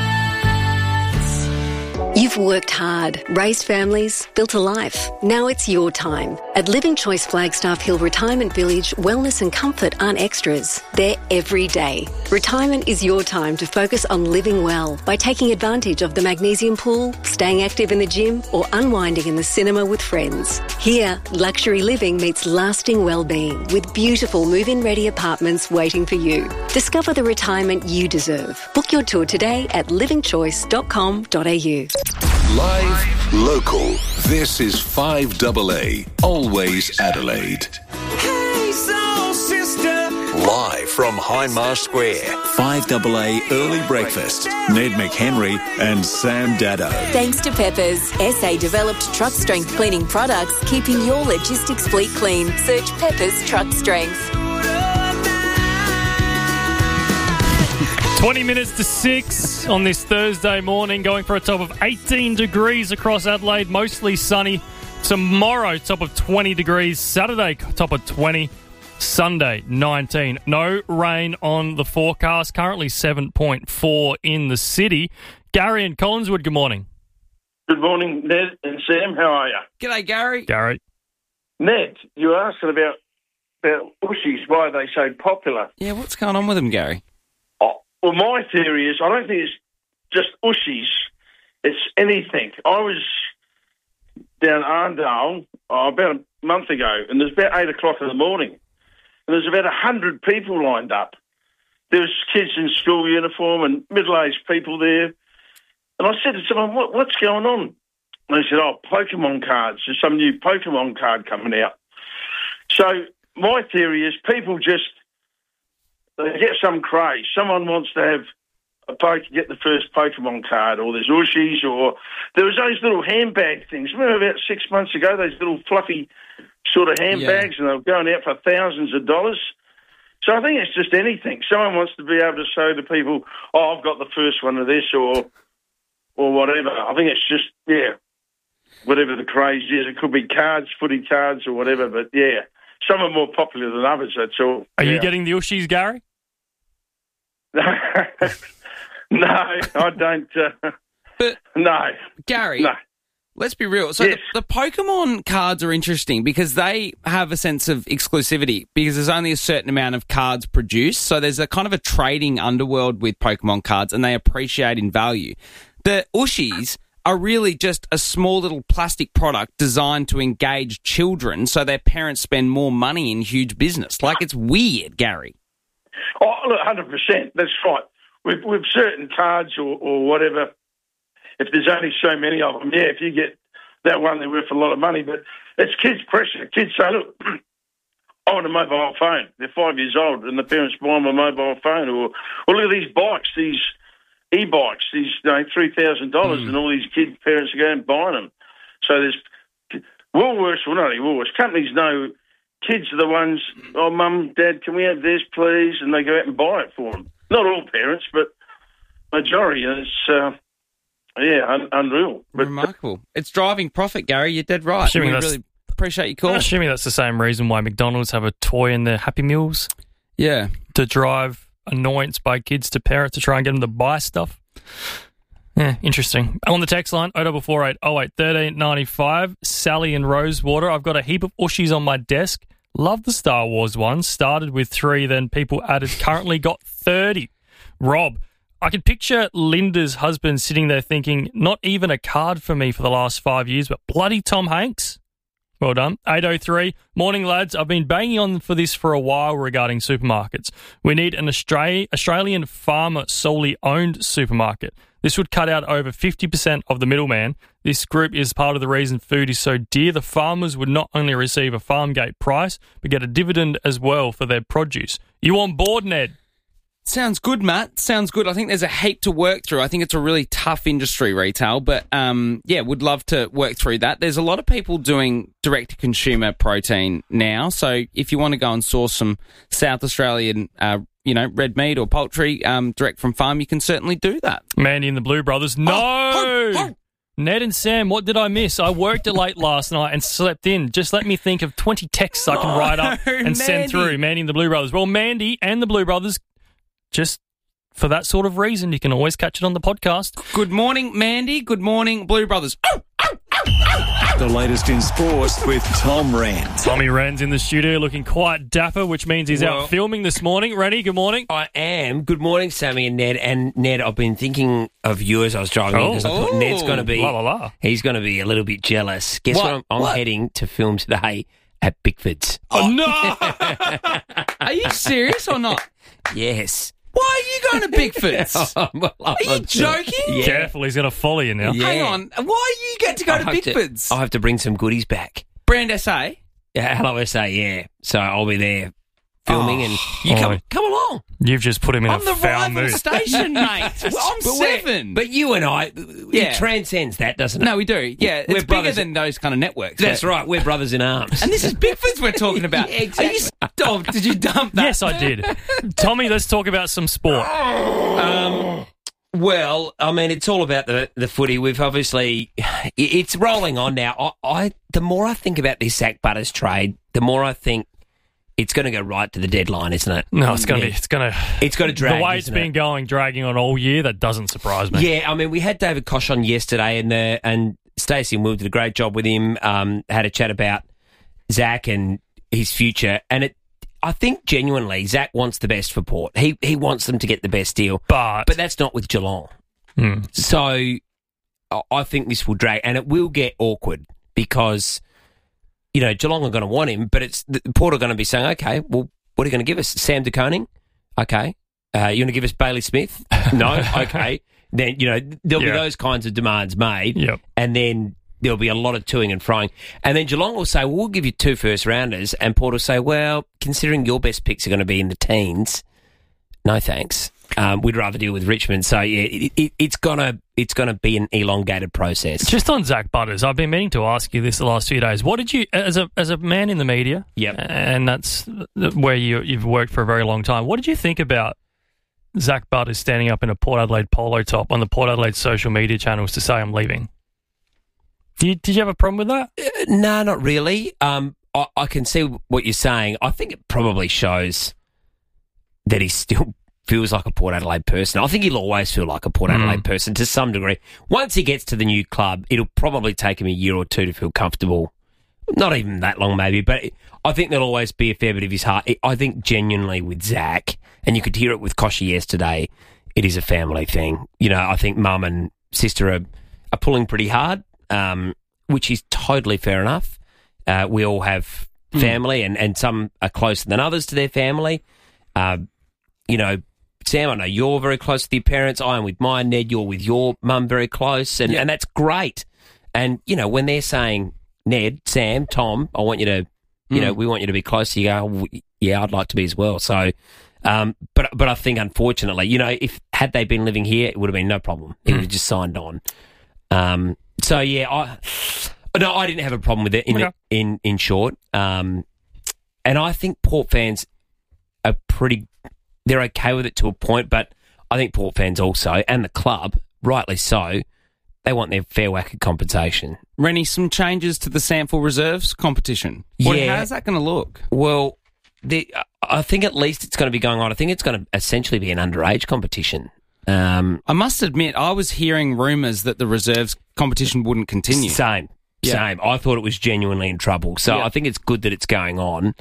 You've worked hard, raised families, built a life. Now it's your time. At Living Choice Flagstaff Hill Retirement Village, wellness and comfort aren't extras. They're every day. Retirement is your time to focus on living well by taking advantage of the magnesium pool, staying active in the gym, or unwinding in the cinema with friends. Here, luxury living meets lasting well-being with beautiful move-in ready apartments waiting for you. Discover the retirement you deserve. Book your tour today at living choice dot com dot a u. Live, local. This is five double A, always Adelaide. Hey, soul sister, Live from Hindmarsh Square, five A A Early Breakfast. Ned McHenry and Sam Dado. Thanks to Peppers, S A-developed truck-strength cleaning products, keeping your logistics fleet clean. Search Peppers Truck Strength. twenty minutes to six on this Thursday morning, going for a top of eighteen degrees across Adelaide, mostly sunny. Tomorrow, top of twenty degrees. Saturday, top of twenty. Sunday, nineteen. No rain on the forecast. Currently seven point four in the city. Gary and Collinswood, good morning. Good morning, Ned and Sam. How are you? G'day, Gary. Gary. Ned, you were asking about, about Ushies, why are they so popular? Yeah, what's going on with them, Gary? Oh, well, my theory is I don't think it's just Ushies. It's anything. I was down Arndale oh, about a month ago, and it was about eight o'clock in the morning. And there's about one hundred people lined up. There was kids in school uniform and middle-aged people there. And I said to someone, what, what's going on? And they said, oh, Pokemon cards. There's some new Pokemon card coming out. So my theory is people just they get some craze. Someone wants to have a poke, get the first Pokemon card, or there's Ushies, or there was those little handbag things. Remember about six months ago, those little fluffy sort of handbags, yeah. And they were going out for thousands of dollars. So I think it's just anything. Someone wants to be able to show to people, oh, I've got the first one of this, or or whatever. I think it's just, yeah, whatever the craze is. It could be cards, footy cards, or whatever, but yeah, some are more popular than others, that's all. Are yeah. you getting the Ushies, Gary? No, I don't. Uh, but no. Gary, no. Let's be real. So yes. the, the Pokemon cards are interesting because they have a sense of exclusivity because there's only a certain amount of cards produced. So there's a kind of a trading underworld with Pokemon cards and they appreciate in value. The Ushies are really just a small little plastic product designed to engage children so their parents spend more money in huge business. Like, it's weird, Gary. Oh, look, one hundred percent. That's right. With, with certain cards or, or whatever, if there's only so many of them, yeah, if you get that one, they're worth a lot of money. But it's kids' pressure. Kids say, look, I want a mobile phone. They're five years old and the parents buy them a mobile phone. Or, or look at these bikes, these e-bikes, these you know, three thousand dollars, mm. and all these kids' parents are going buying them. So there's Woolworths, well, not only Woolworths, companies know kids are the ones, oh, Mum, Dad, can we have this, please? And they go out and buy it for them. Not all parents, but majority. It's, uh, yeah, un- unreal. But, Remarkable. It's driving profit, Gary. You're dead right. We really appreciate your call. I'm assuming that's the same reason why McDonald's have a toy in their Happy Meals. Yeah. To drive annoyance by kids to parents to try and get them to buy stuff. Yeah, interesting. On the text line, oh double four eight oh eight thirteen ninety-five. Sally in Rosewater. I've got a heap of Ushies on my desk. Love the Star Wars ones. Started with three, then people added. Currently got thirty. Rob, I can picture Linda's husband sitting there thinking, not even a card for me for the last five years, but bloody Tom Hanks. Well done. eight oh three. Morning, lads. I've been banging on for this for a while regarding supermarkets. We need an Australia, Australian farmer solely owned supermarket. This would cut out over fifty percent of the middleman. This group is part of the reason food is so dear. The farmers would not only receive a farm gate price, but get a dividend as well for their produce. You on board, Ned? Sounds good, Matt. Sounds good. I think there's a heap to work through. I think it's a really tough industry, retail, but um, yeah, would love to work through that. There's a lot of people doing direct-to-consumer protein now, so if you want to go and source some South Australian, uh, you know, red meat or poultry um, direct from farm, you can certainly do that. Mandy and the Blue Brothers. No! Oh, oh, oh. Ned and Sam, what did I miss? I worked late last night and slept in. Just let me think of twenty texts I can write up and Mandy. send through. Mandy and the Blue Brothers. Well, Mandy and the Blue Brothers, just for that sort of reason, you can always catch it on the podcast. Good morning, Mandy. Good morning, Blue Brothers. Oh, oh, oh, oh. The latest in sports with Tom Wren. Tommy Wren's in the studio looking quite dapper, which means he's well, out filming this morning. Rennie, good morning. I am. Good morning, Sammy and Ned. And Ned, I've been thinking of you as I was driving oh. in because I thought Ned's going to be, la, la, la. he's going to be a little bit jealous. Guess what? what? I'm, I'm what? heading to film today at Bickford's. Oh, no! Are you serious or not? Yes. Why are you going to Bickford's? oh, well, are you joking? Yeah. Careful, he's going to follow you now. Yeah. Hang on. Why do you get to go I'll to Bickford's? To, I'll have to bring some goodies back. Brand S A? Yeah, Hello S A, yeah. So I'll be there filming, Oh. and you come Oh. come along. You've just put him in I'm a the foul rival mood. station, mate. Well, I'm But we're- seven. But you and I, Yeah. it transcends that, doesn't it? No, we do. Yeah, We're it's bigger brothers- than those kind of networks. That's but- right. We're brothers in arms. And this is Bickford's we're talking about. Yeah, exactly. Are you st- did you dump that? Yes, I did. Tommy, let's talk about some sport. Um, well, I mean, it's all about the the footy. We've obviously, it- it's rolling on now. I, I the more I think about this Zach Butters trade, the more I think it's going to go right to the deadline, isn't it? No, it's going to Yeah. be. It's going to. It's got to drag. The way it's isn't been it? going, dragging on all year, that doesn't surprise me. Yeah, I mean, we had David Kosh on yesterday, and uh, and Stacey and Will did a great job with him. Um, had a chat about Zach and his future, and it. I think genuinely, Zach wants the best for Port. He he wants them to get the best deal, but but that's not with Geelong. Hmm. So I- I think this will drag, and it will get awkward because you know Geelong are going to want him, but it's the Port are going to be saying, okay, well, what are you going to give us? Sam De Koning? Okay. Uh, you want to give us Bailey Smith? No? Okay. Then, you know, there'll Yeah. be those kinds of demands made. Yep. And then there'll be a lot of toing and froing. And then Geelong will say, well, we'll give you two first rounders. And Port will say, well, considering your best picks are going to be in the teens, no thanks. Um, we'd rather deal with Richmond. So, yeah, it, it, it's going to it's gonna be an elongated process. Just on Zach Butters, I've been meaning to ask you this the last few days. What did you, as a as a man in the media, Yep. and that's where you you've worked for a very long time. What did you think about Zach Butters standing up in a Port Adelaide polo top on the Port Adelaide social media channels to say I'm leaving? Did you, did you have a problem with that? Uh, no, not really. Um, I, I can see what you're saying. I think it probably shows that he still feels like a Port Adelaide person. I think he'll always feel like a Port Mm. Adelaide person to some degree. Once he gets to the new club, it'll probably take him a year or two to feel comfortable. Not even that long, maybe, but I think there'll always be a fair bit of his heart. I think genuinely with Zach, and you could hear it with Koshy yesterday, it is a family thing. You know, I think mum and sister are, are pulling pretty hard, um, which is totally fair enough. Uh, we all have family, and, and some are closer than others to their family. Uh, you know, Sam, I know you're very close to your parents. I am with mine. Ned, you're with your mum very close, and, Yeah. and that's great. And, you know, when they're saying, Ned, Sam, Tom, I want you to, you Mm. know, we want you to be close to you, go, "Oh, w- yeah, I'd like to be as well. So, um, but but I think, unfortunately, you know, if had they been living here, it would have been no problem. He would have just signed on. Um, so, yeah, I no, I didn't have a problem with it in Okay. in, in short. Um, and I think Port fans are pretty, they're okay with it to a point, but I think Port fans also, and the club, rightly so, they want their fair whack of compensation. Rennie, some changes to the Sample Reserves competition. What, Yeah. How's that going to look? Well, the, I think at least it's going to be going on. I think it's going to essentially be an underage competition. Um, I must admit, I was hearing rumours that the reserves competition wouldn't continue. Same, Yeah. same. I thought it was genuinely in trouble. So Yeah. I think it's good that it's going on.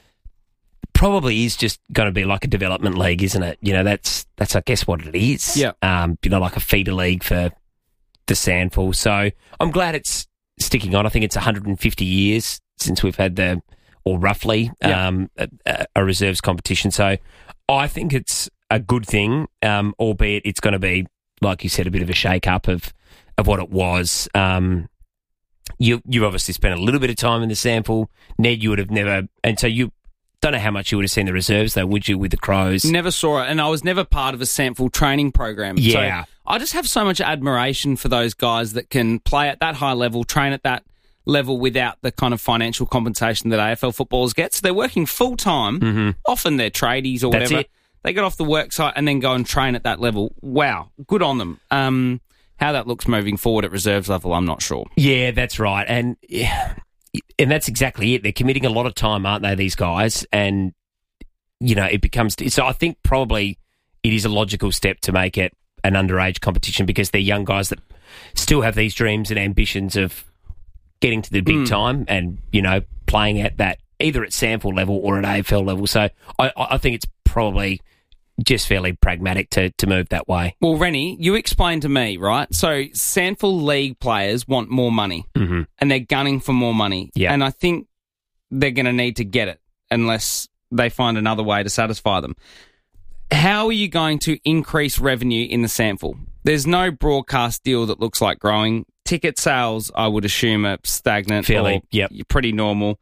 Probably is just going to be like a development league, isn't it? You know, that's that's I guess what it is. Yeah. Um, you know, like a feeder league for the Sandful. So I'm glad it's sticking on. I think it's one hundred fifty years since we've had the, or roughly, Yeah. um, a, a reserves competition. So I think it's a good thing, um, albeit it's going to be, like you said, a bit of a shake-up of, of what it was. Um, you you obviously spent a little bit of time in the Sample. Ned, you would have never, and so you don't know how much you would have seen the reserves, though, would you, with the Crows? Never saw it, and I was never part of a Sample training program. Yeah. So I just have so much admiration for those guys that can play at that high level, train at that level without the kind of financial compensation that A F L footballers get. So they're working full time. Mm-hmm. Often they're tradies or That's whatever. it. They get off the work site and then go and train at that level. Wow, good on them. Um, how that looks moving forward at reserves level, I'm not sure. Yeah, that's right. And yeah, and that's exactly it. They're committing a lot of time, aren't they, these guys? And, you know, it becomes... So I think probably it is a logical step to make it an underage competition because they're young guys that still have these dreams and ambitions of getting to the big Mm. time and, you know, playing at that, either at Sample level or at A F L level. So I, I think it's probably just fairly pragmatic to, to move that way. Well, Rennie, you explained to me, right? So Sandful League players want more money Mm-hmm. and they're gunning for more money. Yeah. And I think they're going to need to get it unless they find another way to satisfy them. How are you going to increase revenue in the Sample? There's no broadcast deal that looks like growing. Ticket sales, I would assume, are stagnant Fairly, or yep. pretty normal.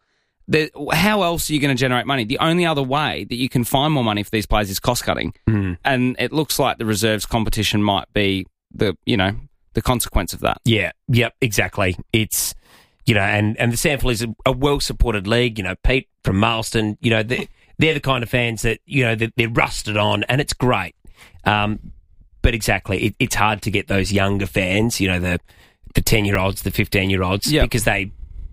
there, how else are you going to generate money? The only other way that you can find more money for these players is cost cutting, Mm. and it looks like the reserves competition might be the you know the consequence of that. Yeah, yep, exactly. It's, you know, and, and the Sample is a, a well-supported league. You know, Pete from Marston, you know, they're, they're the kind of fans that, you know, they're, they're rusted on, and it's great. Um, but exactly, it, it's hard to get those younger fans, you know, the the ten-year-olds, the fifteen-year-olds, Yep. because they,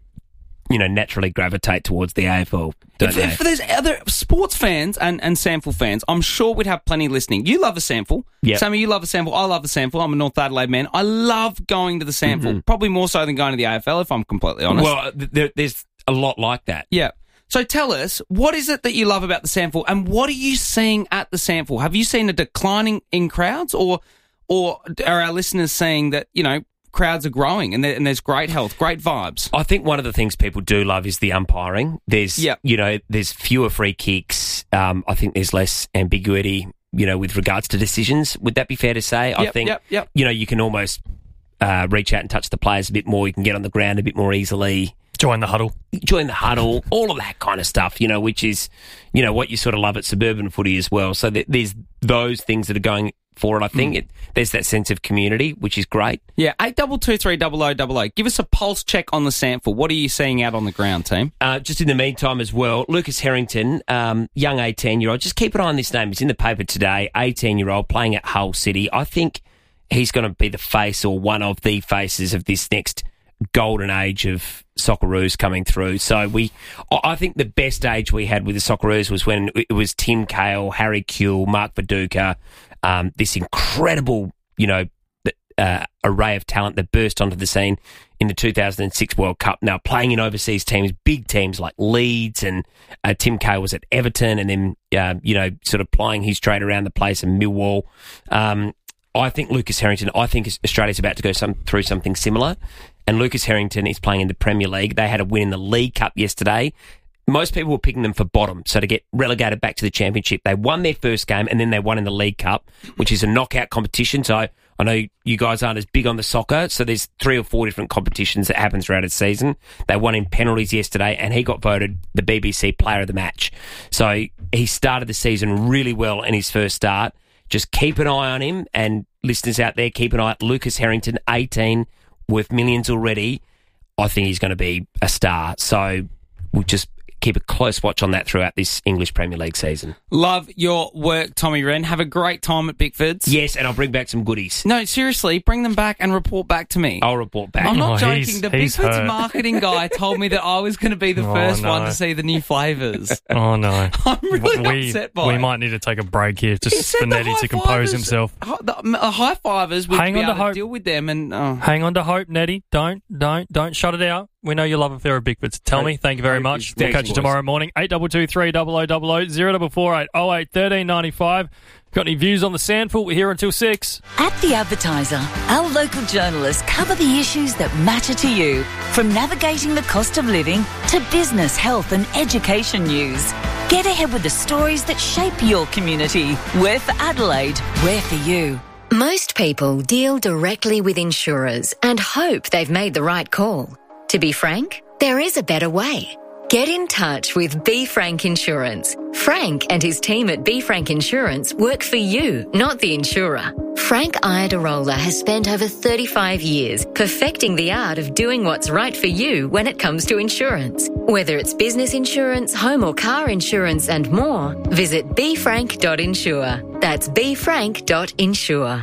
you know, naturally gravitate towards the A F L, don't If, they? if there's other sports fans and, and Sample fans, I'm sure we'd have plenty listening. You love a Sample. Yep. Sammy, you love a Sample. I love a Sample. I'm a North Adelaide man. I love going to the Sample, Mhm. probably more so than going to the A F L, if I'm completely honest. Well, th- there, there's a lot like that. Yeah. So tell us, what is it that you love about the Sample, and what are you seeing at the Sample? Have you seen a declining in crowds, or or are our listeners saying that, you know, crowds are growing and, there, and there's great health, great vibes? I think one of the things people do love is the umpiring. There's, Yep. you know, there's fewer free kicks. Um, I think there's less ambiguity, you know, with regards to decisions. Would that be fair to say? I Yep, think, yep, yep. you know, you can almost uh, reach out and touch the players a bit more. You can get on the ground a bit more easily. Join the huddle. Join the huddle, all of that kind of stuff, you know, which is, you know, what you sort of love at suburban footy as well. So th- there's those things that are going for it, I think. Mm. It, there's that sense of community, which is great. Yeah, eight double two three double o double o. Give us a pulse check on the Sample. What are you seeing out on the ground, team? Uh, just in the meantime as well, Lucas Harrington, um, young eighteen-year-old, just keep an eye on this name. He's in the paper today, eighteen-year-old, playing at Hull City. I think he's going to be the face, or one of the faces, of this next golden age of Socceroos coming through. So we, I think the best age we had with the Socceroos was when it was Tim Cahill, Harry Kuehl, Mark Viduka, um, this incredible, you know, uh, array of talent that burst onto the scene in the two thousand six World Cup. Now playing in overseas teams, big teams like Leeds, and uh, Tim Cahill was at Everton, and then, uh, you know, sort of plying his trade around the place in Millwall. Um, I think Lucas Harrington, I think Australia's about to go some, through something similar. And Lucas Harrington is playing in the Premier League. They had a win in the League Cup yesterday. Most people were picking them for bottom, so to get relegated back to the Championship. They won their first game, and then they won in the League Cup, which is a knockout competition. So I, I know you guys aren't as big on the soccer, so there's three or four different competitions that happen throughout a season. They won in penalties yesterday, and he got voted the B B C Player of the Match. So he started the season really well in his first start. Just keep an eye on him, and listeners out there, keep an eye on Lucas Harrington, eighteen, worth millions already. I think he's going to be a star. So we'll just keep a close watch on that throughout this English Premier League season. Love your work, Tommy Wren. Have a great time at Bickford's. Yes, and I'll bring back some goodies. No, seriously, bring them back and report back to me. I'll report back. I'm not Oh, joking. he's- The he's Bickford's hurt. marketing guy told me that I was going to be the Oh, first no. one to see the new flavours. Oh, no. I'm really we, upset by We it. might need to take a break here He just said for the Nettie to high compose fivers- himself. hi- The uh, high fivers, we'd Hang be on to able to hope. deal with them. And oh. Hang on to hope, Nettie. Don't, don't, don't shut it out. We know you love a fair of Bickfords. Tell me. Thank you very much. We'll Thanks, catch you boys. tomorrow morning. eight double two three double o double o, zero double four eight oh eight thirteen ninety-five. Got any views on the Sandful? We're here until six. At The Advertiser, our local journalists cover the issues that matter to you, from navigating the cost of living to business, health and education news. Get ahead with the stories that shape your community. We're for Adelaide. We're for you. Most people deal directly with insurers and hope they've made the right call. To be frank, there is a better way. Get in touch with B. Frank Insurance. Frank and his team at B. Frank Insurance work for you, not the insurer. Frank Iadarola has spent over thirty-five years perfecting the art of doing what's right for you when it comes to insurance. Whether it's business insurance, home or car insurance and more, visit b frank dot insure. That's b frank dot insure.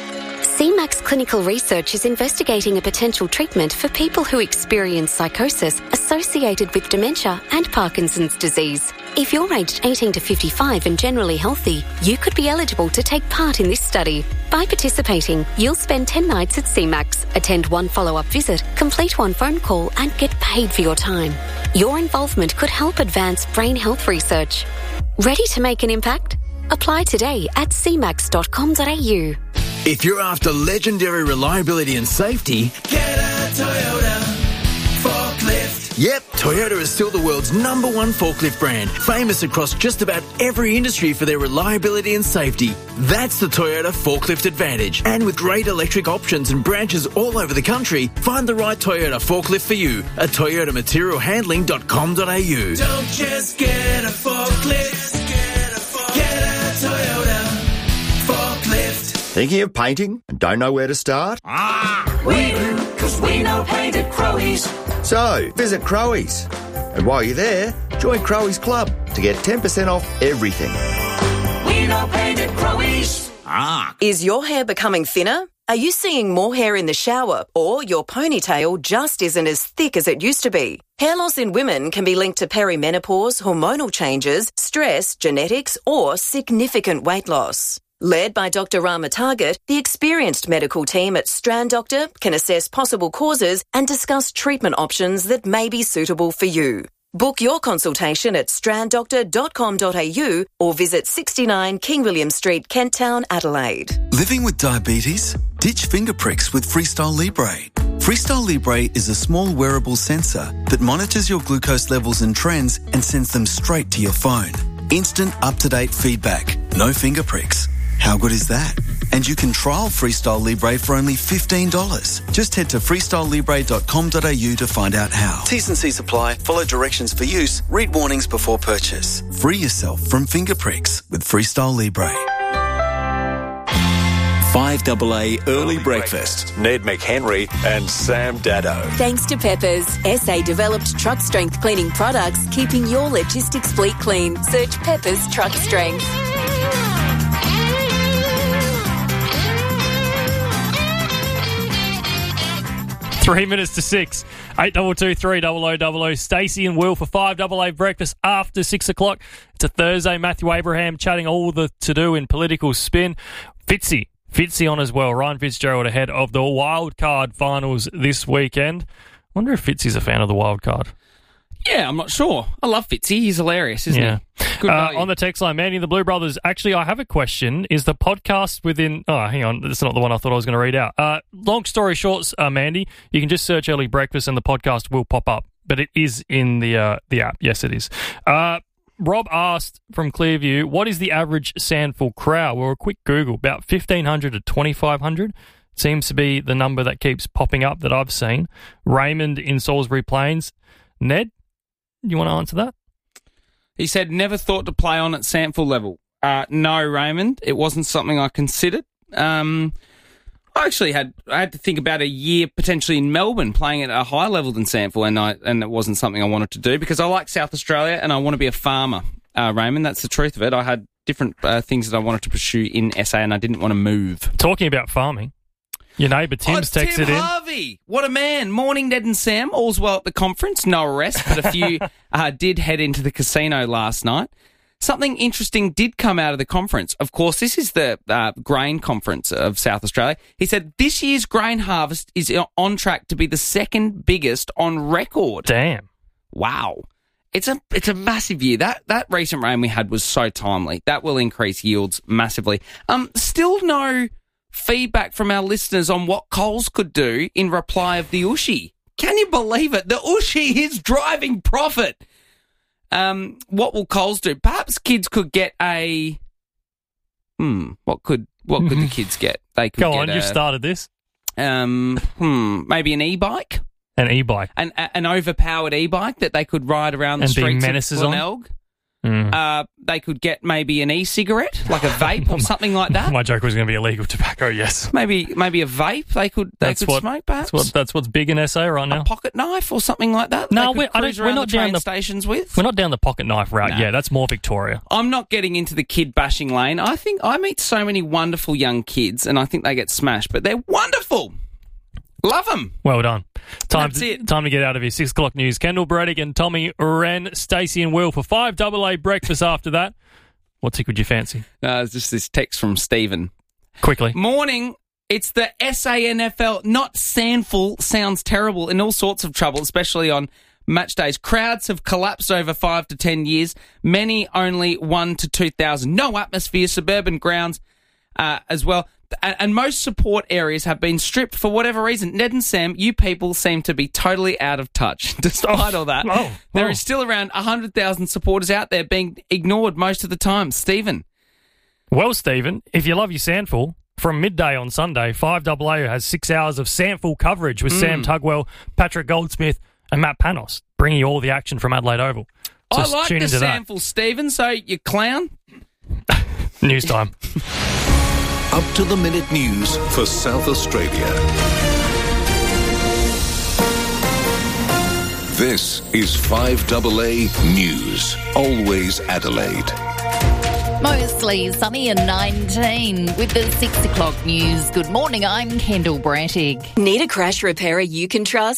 C MAX Clinical Research is investigating a potential treatment for people who experience psychosis associated with dementia and Parkinson's disease. If you're aged eighteen to fifty-five and generally healthy, you could be eligible to take part in this study. By participating, you'll spend ten nights at C MAX, attend one follow-up visit, complete one phone call and get paid for your time. Your involvement could help advance brain health research. Ready to make an impact? Apply today at c max dot com dot a u. If you're after legendary reliability and safety, Get a Toyota forklift. Yep, Toyota is still the world's number one forklift brand, famous across just about every industry for their reliability and safety. That's the Toyota Forklift Advantage. And with great electric options and branches all over the country, find the right Toyota forklift for you at toyota material handling dot com dot a u. Don't just get a forklift, get a Toyota forklift. Thinking of painting and don't know where to start? Ah, we do, because we know paint at Crowe's. So, visit Crowe's. And while you're there, join Crowe's Club to get ten percent off everything. We know paint at Crowe's. Ah. Is your hair becoming thinner? Are you seeing more hair in the shower, or your ponytail just isn't as thick as it used to be? Hair loss in women can be linked to perimenopause, hormonal changes, stress, genetics, or significant weight loss. Led by Doctor Rama Target, the experienced medical team at Strand Doctor can assess possible causes and discuss treatment options that may be suitable for you. Book your consultation at strand doctor dot com dot a u or visit sixty-nine King William Street, Kent Town, Adelaide. Living with diabetes? Ditch finger pricks with Freestyle Libre. Freestyle Libre is a small wearable sensor that monitors your glucose levels and trends and sends them straight to your phone. Instant, up-to-date feedback. No finger pricks. How good is that? And you can trial Freestyle Libre for only fifteen dollars. Just head to freestyle libre dot com dot a u to find out how. T's and C's apply. Follow directions for use. Read warnings before purchase. Free yourself from finger pricks with Freestyle Libre. five A A Early Breakfast. Ned McHenry and Sam Daddo. Thanks to Peppers, S A-developed truck strength cleaning products, keeping your logistics fleet clean. Search Peppers Truck Strength. Three minutes to six. Eight double two three double o double o. Stacey and Will for five double A breakfast after six o'clock. It's a Thursday. Matthew Abraham chatting all the to do in political spin. Fitzy, Fitzy on as well. Ryan Fitzgerald ahead of the wild card finals this weekend. Wonder if Fitzy's a fan of the wild card. Yeah, I'm not sure. I love Fitzy. He's hilarious, isn't yeah. he? Good uh, value. on the text line, Mandy and the Blue Brothers. Actually, I have a question. Is the podcast within... Oh, hang on. That's not the one I thought I was going to read out. Uh, long story short, uh, Mandy, you can just search Early Breakfast and the podcast will pop up. But it is in the uh, the app. Yes, it is. Uh, Rob asked from Clearview, what is the average Sandful crowd? Well, a quick Google, about fifteen hundred to twenty-five hundred. Seems to be the number that keeps popping up that I've seen. Raymond in Salisbury Plains. Ned? You want to answer that? He said, never thought to play on at Sandful level. Uh, no, Raymond, it wasn't something I considered. Um, I actually had I had to think about a year potentially in Melbourne playing at a higher level than Sandful, and I and it wasn't something I wanted to do because I like South Australia and I want to be a farmer. Uh, Raymond, that's the truth of it. I had different uh, things that I wanted to pursue in S A, and I didn't want to move. Talking about farming. Your neighbour Tim's oh, texted Tim in. Harvey, what a man. Morning, Ned and Sam. All's well at the conference. No arrest, but a few uh, did head into the casino last night. Something interesting did come out of the conference. Of course, this is the uh, grain conference of South Australia. He said this year's grain harvest is on track to be the second biggest on record. Damn. Wow. It's a it's a massive year. That that recent rain we had was so timely. That will increase yields massively. Um, still no feedback from our listeners on what Coles could do in reply of the Ushy. Can you believe it? The Ushy is driving profit. Um, what will Coles do? Perhaps kids could get a... Hmm, what could what could the kids get? They could Go get on, a, you've started this. Um, hmm, maybe an e-bike? An e-bike. An, an overpowered e-bike that they could ride around the and streets menaces of on? Glenelg. Mm. Uh, they could get maybe an e-cigarette, like a vape or something like that. My joke was going to be illegal tobacco, yes. Maybe maybe a vape they could they That's could what, smoke, perhaps. That's, what, that's what's big in S A right now. A pocket knife or something like that. No, they we're, could I don't, cruise we're around not the down train the stations with. We're not down the pocket knife route. No. Yeah, that's more Victoria. I'm not getting into the kid bashing lane. I think I meet so many wonderful young kids, and I think they get smashed, but they're wonderful. Love them. Well done. Time That's to, it. time to get out of here. Six o'clock news. Kendall Braddock and Tommy Wren, Stacey and Will for five double A breakfast after that. What tick would you fancy? Uh, it's just this text from Stephen. Quickly. Morning. It's the S A N F L, not Sandful. Sounds terrible. In all sorts of trouble, especially on match days. Crowds have collapsed over five to ten years. Many only one to two thousand. No atmosphere. Suburban grounds uh, as well. and, and most support areas have been stripped for whatever reason. Ned and Sam, you people seem to be totally out of touch. Despite all that, oh, there oh. is still around one hundred thousand supporters out there being ignored most of the time. Stephen. Well, Stephen, if you love your Sandful, from midday on Sunday, five A A has six hours of Sandful coverage with Mm. Sam Tugwell, Patrick Goldsmith and Matt Panos, bringing you all the action from Adelaide Oval. So I like tune the into that. Sandful, Stephen, so you clown. News time. Up to the minute news for South Australia. This is five A A News. Always Adelaide. Mostly sunny and nineteen with the six o'clock news. Good morning, I'm Kendall Brattig. Need a crash repairer you can trust?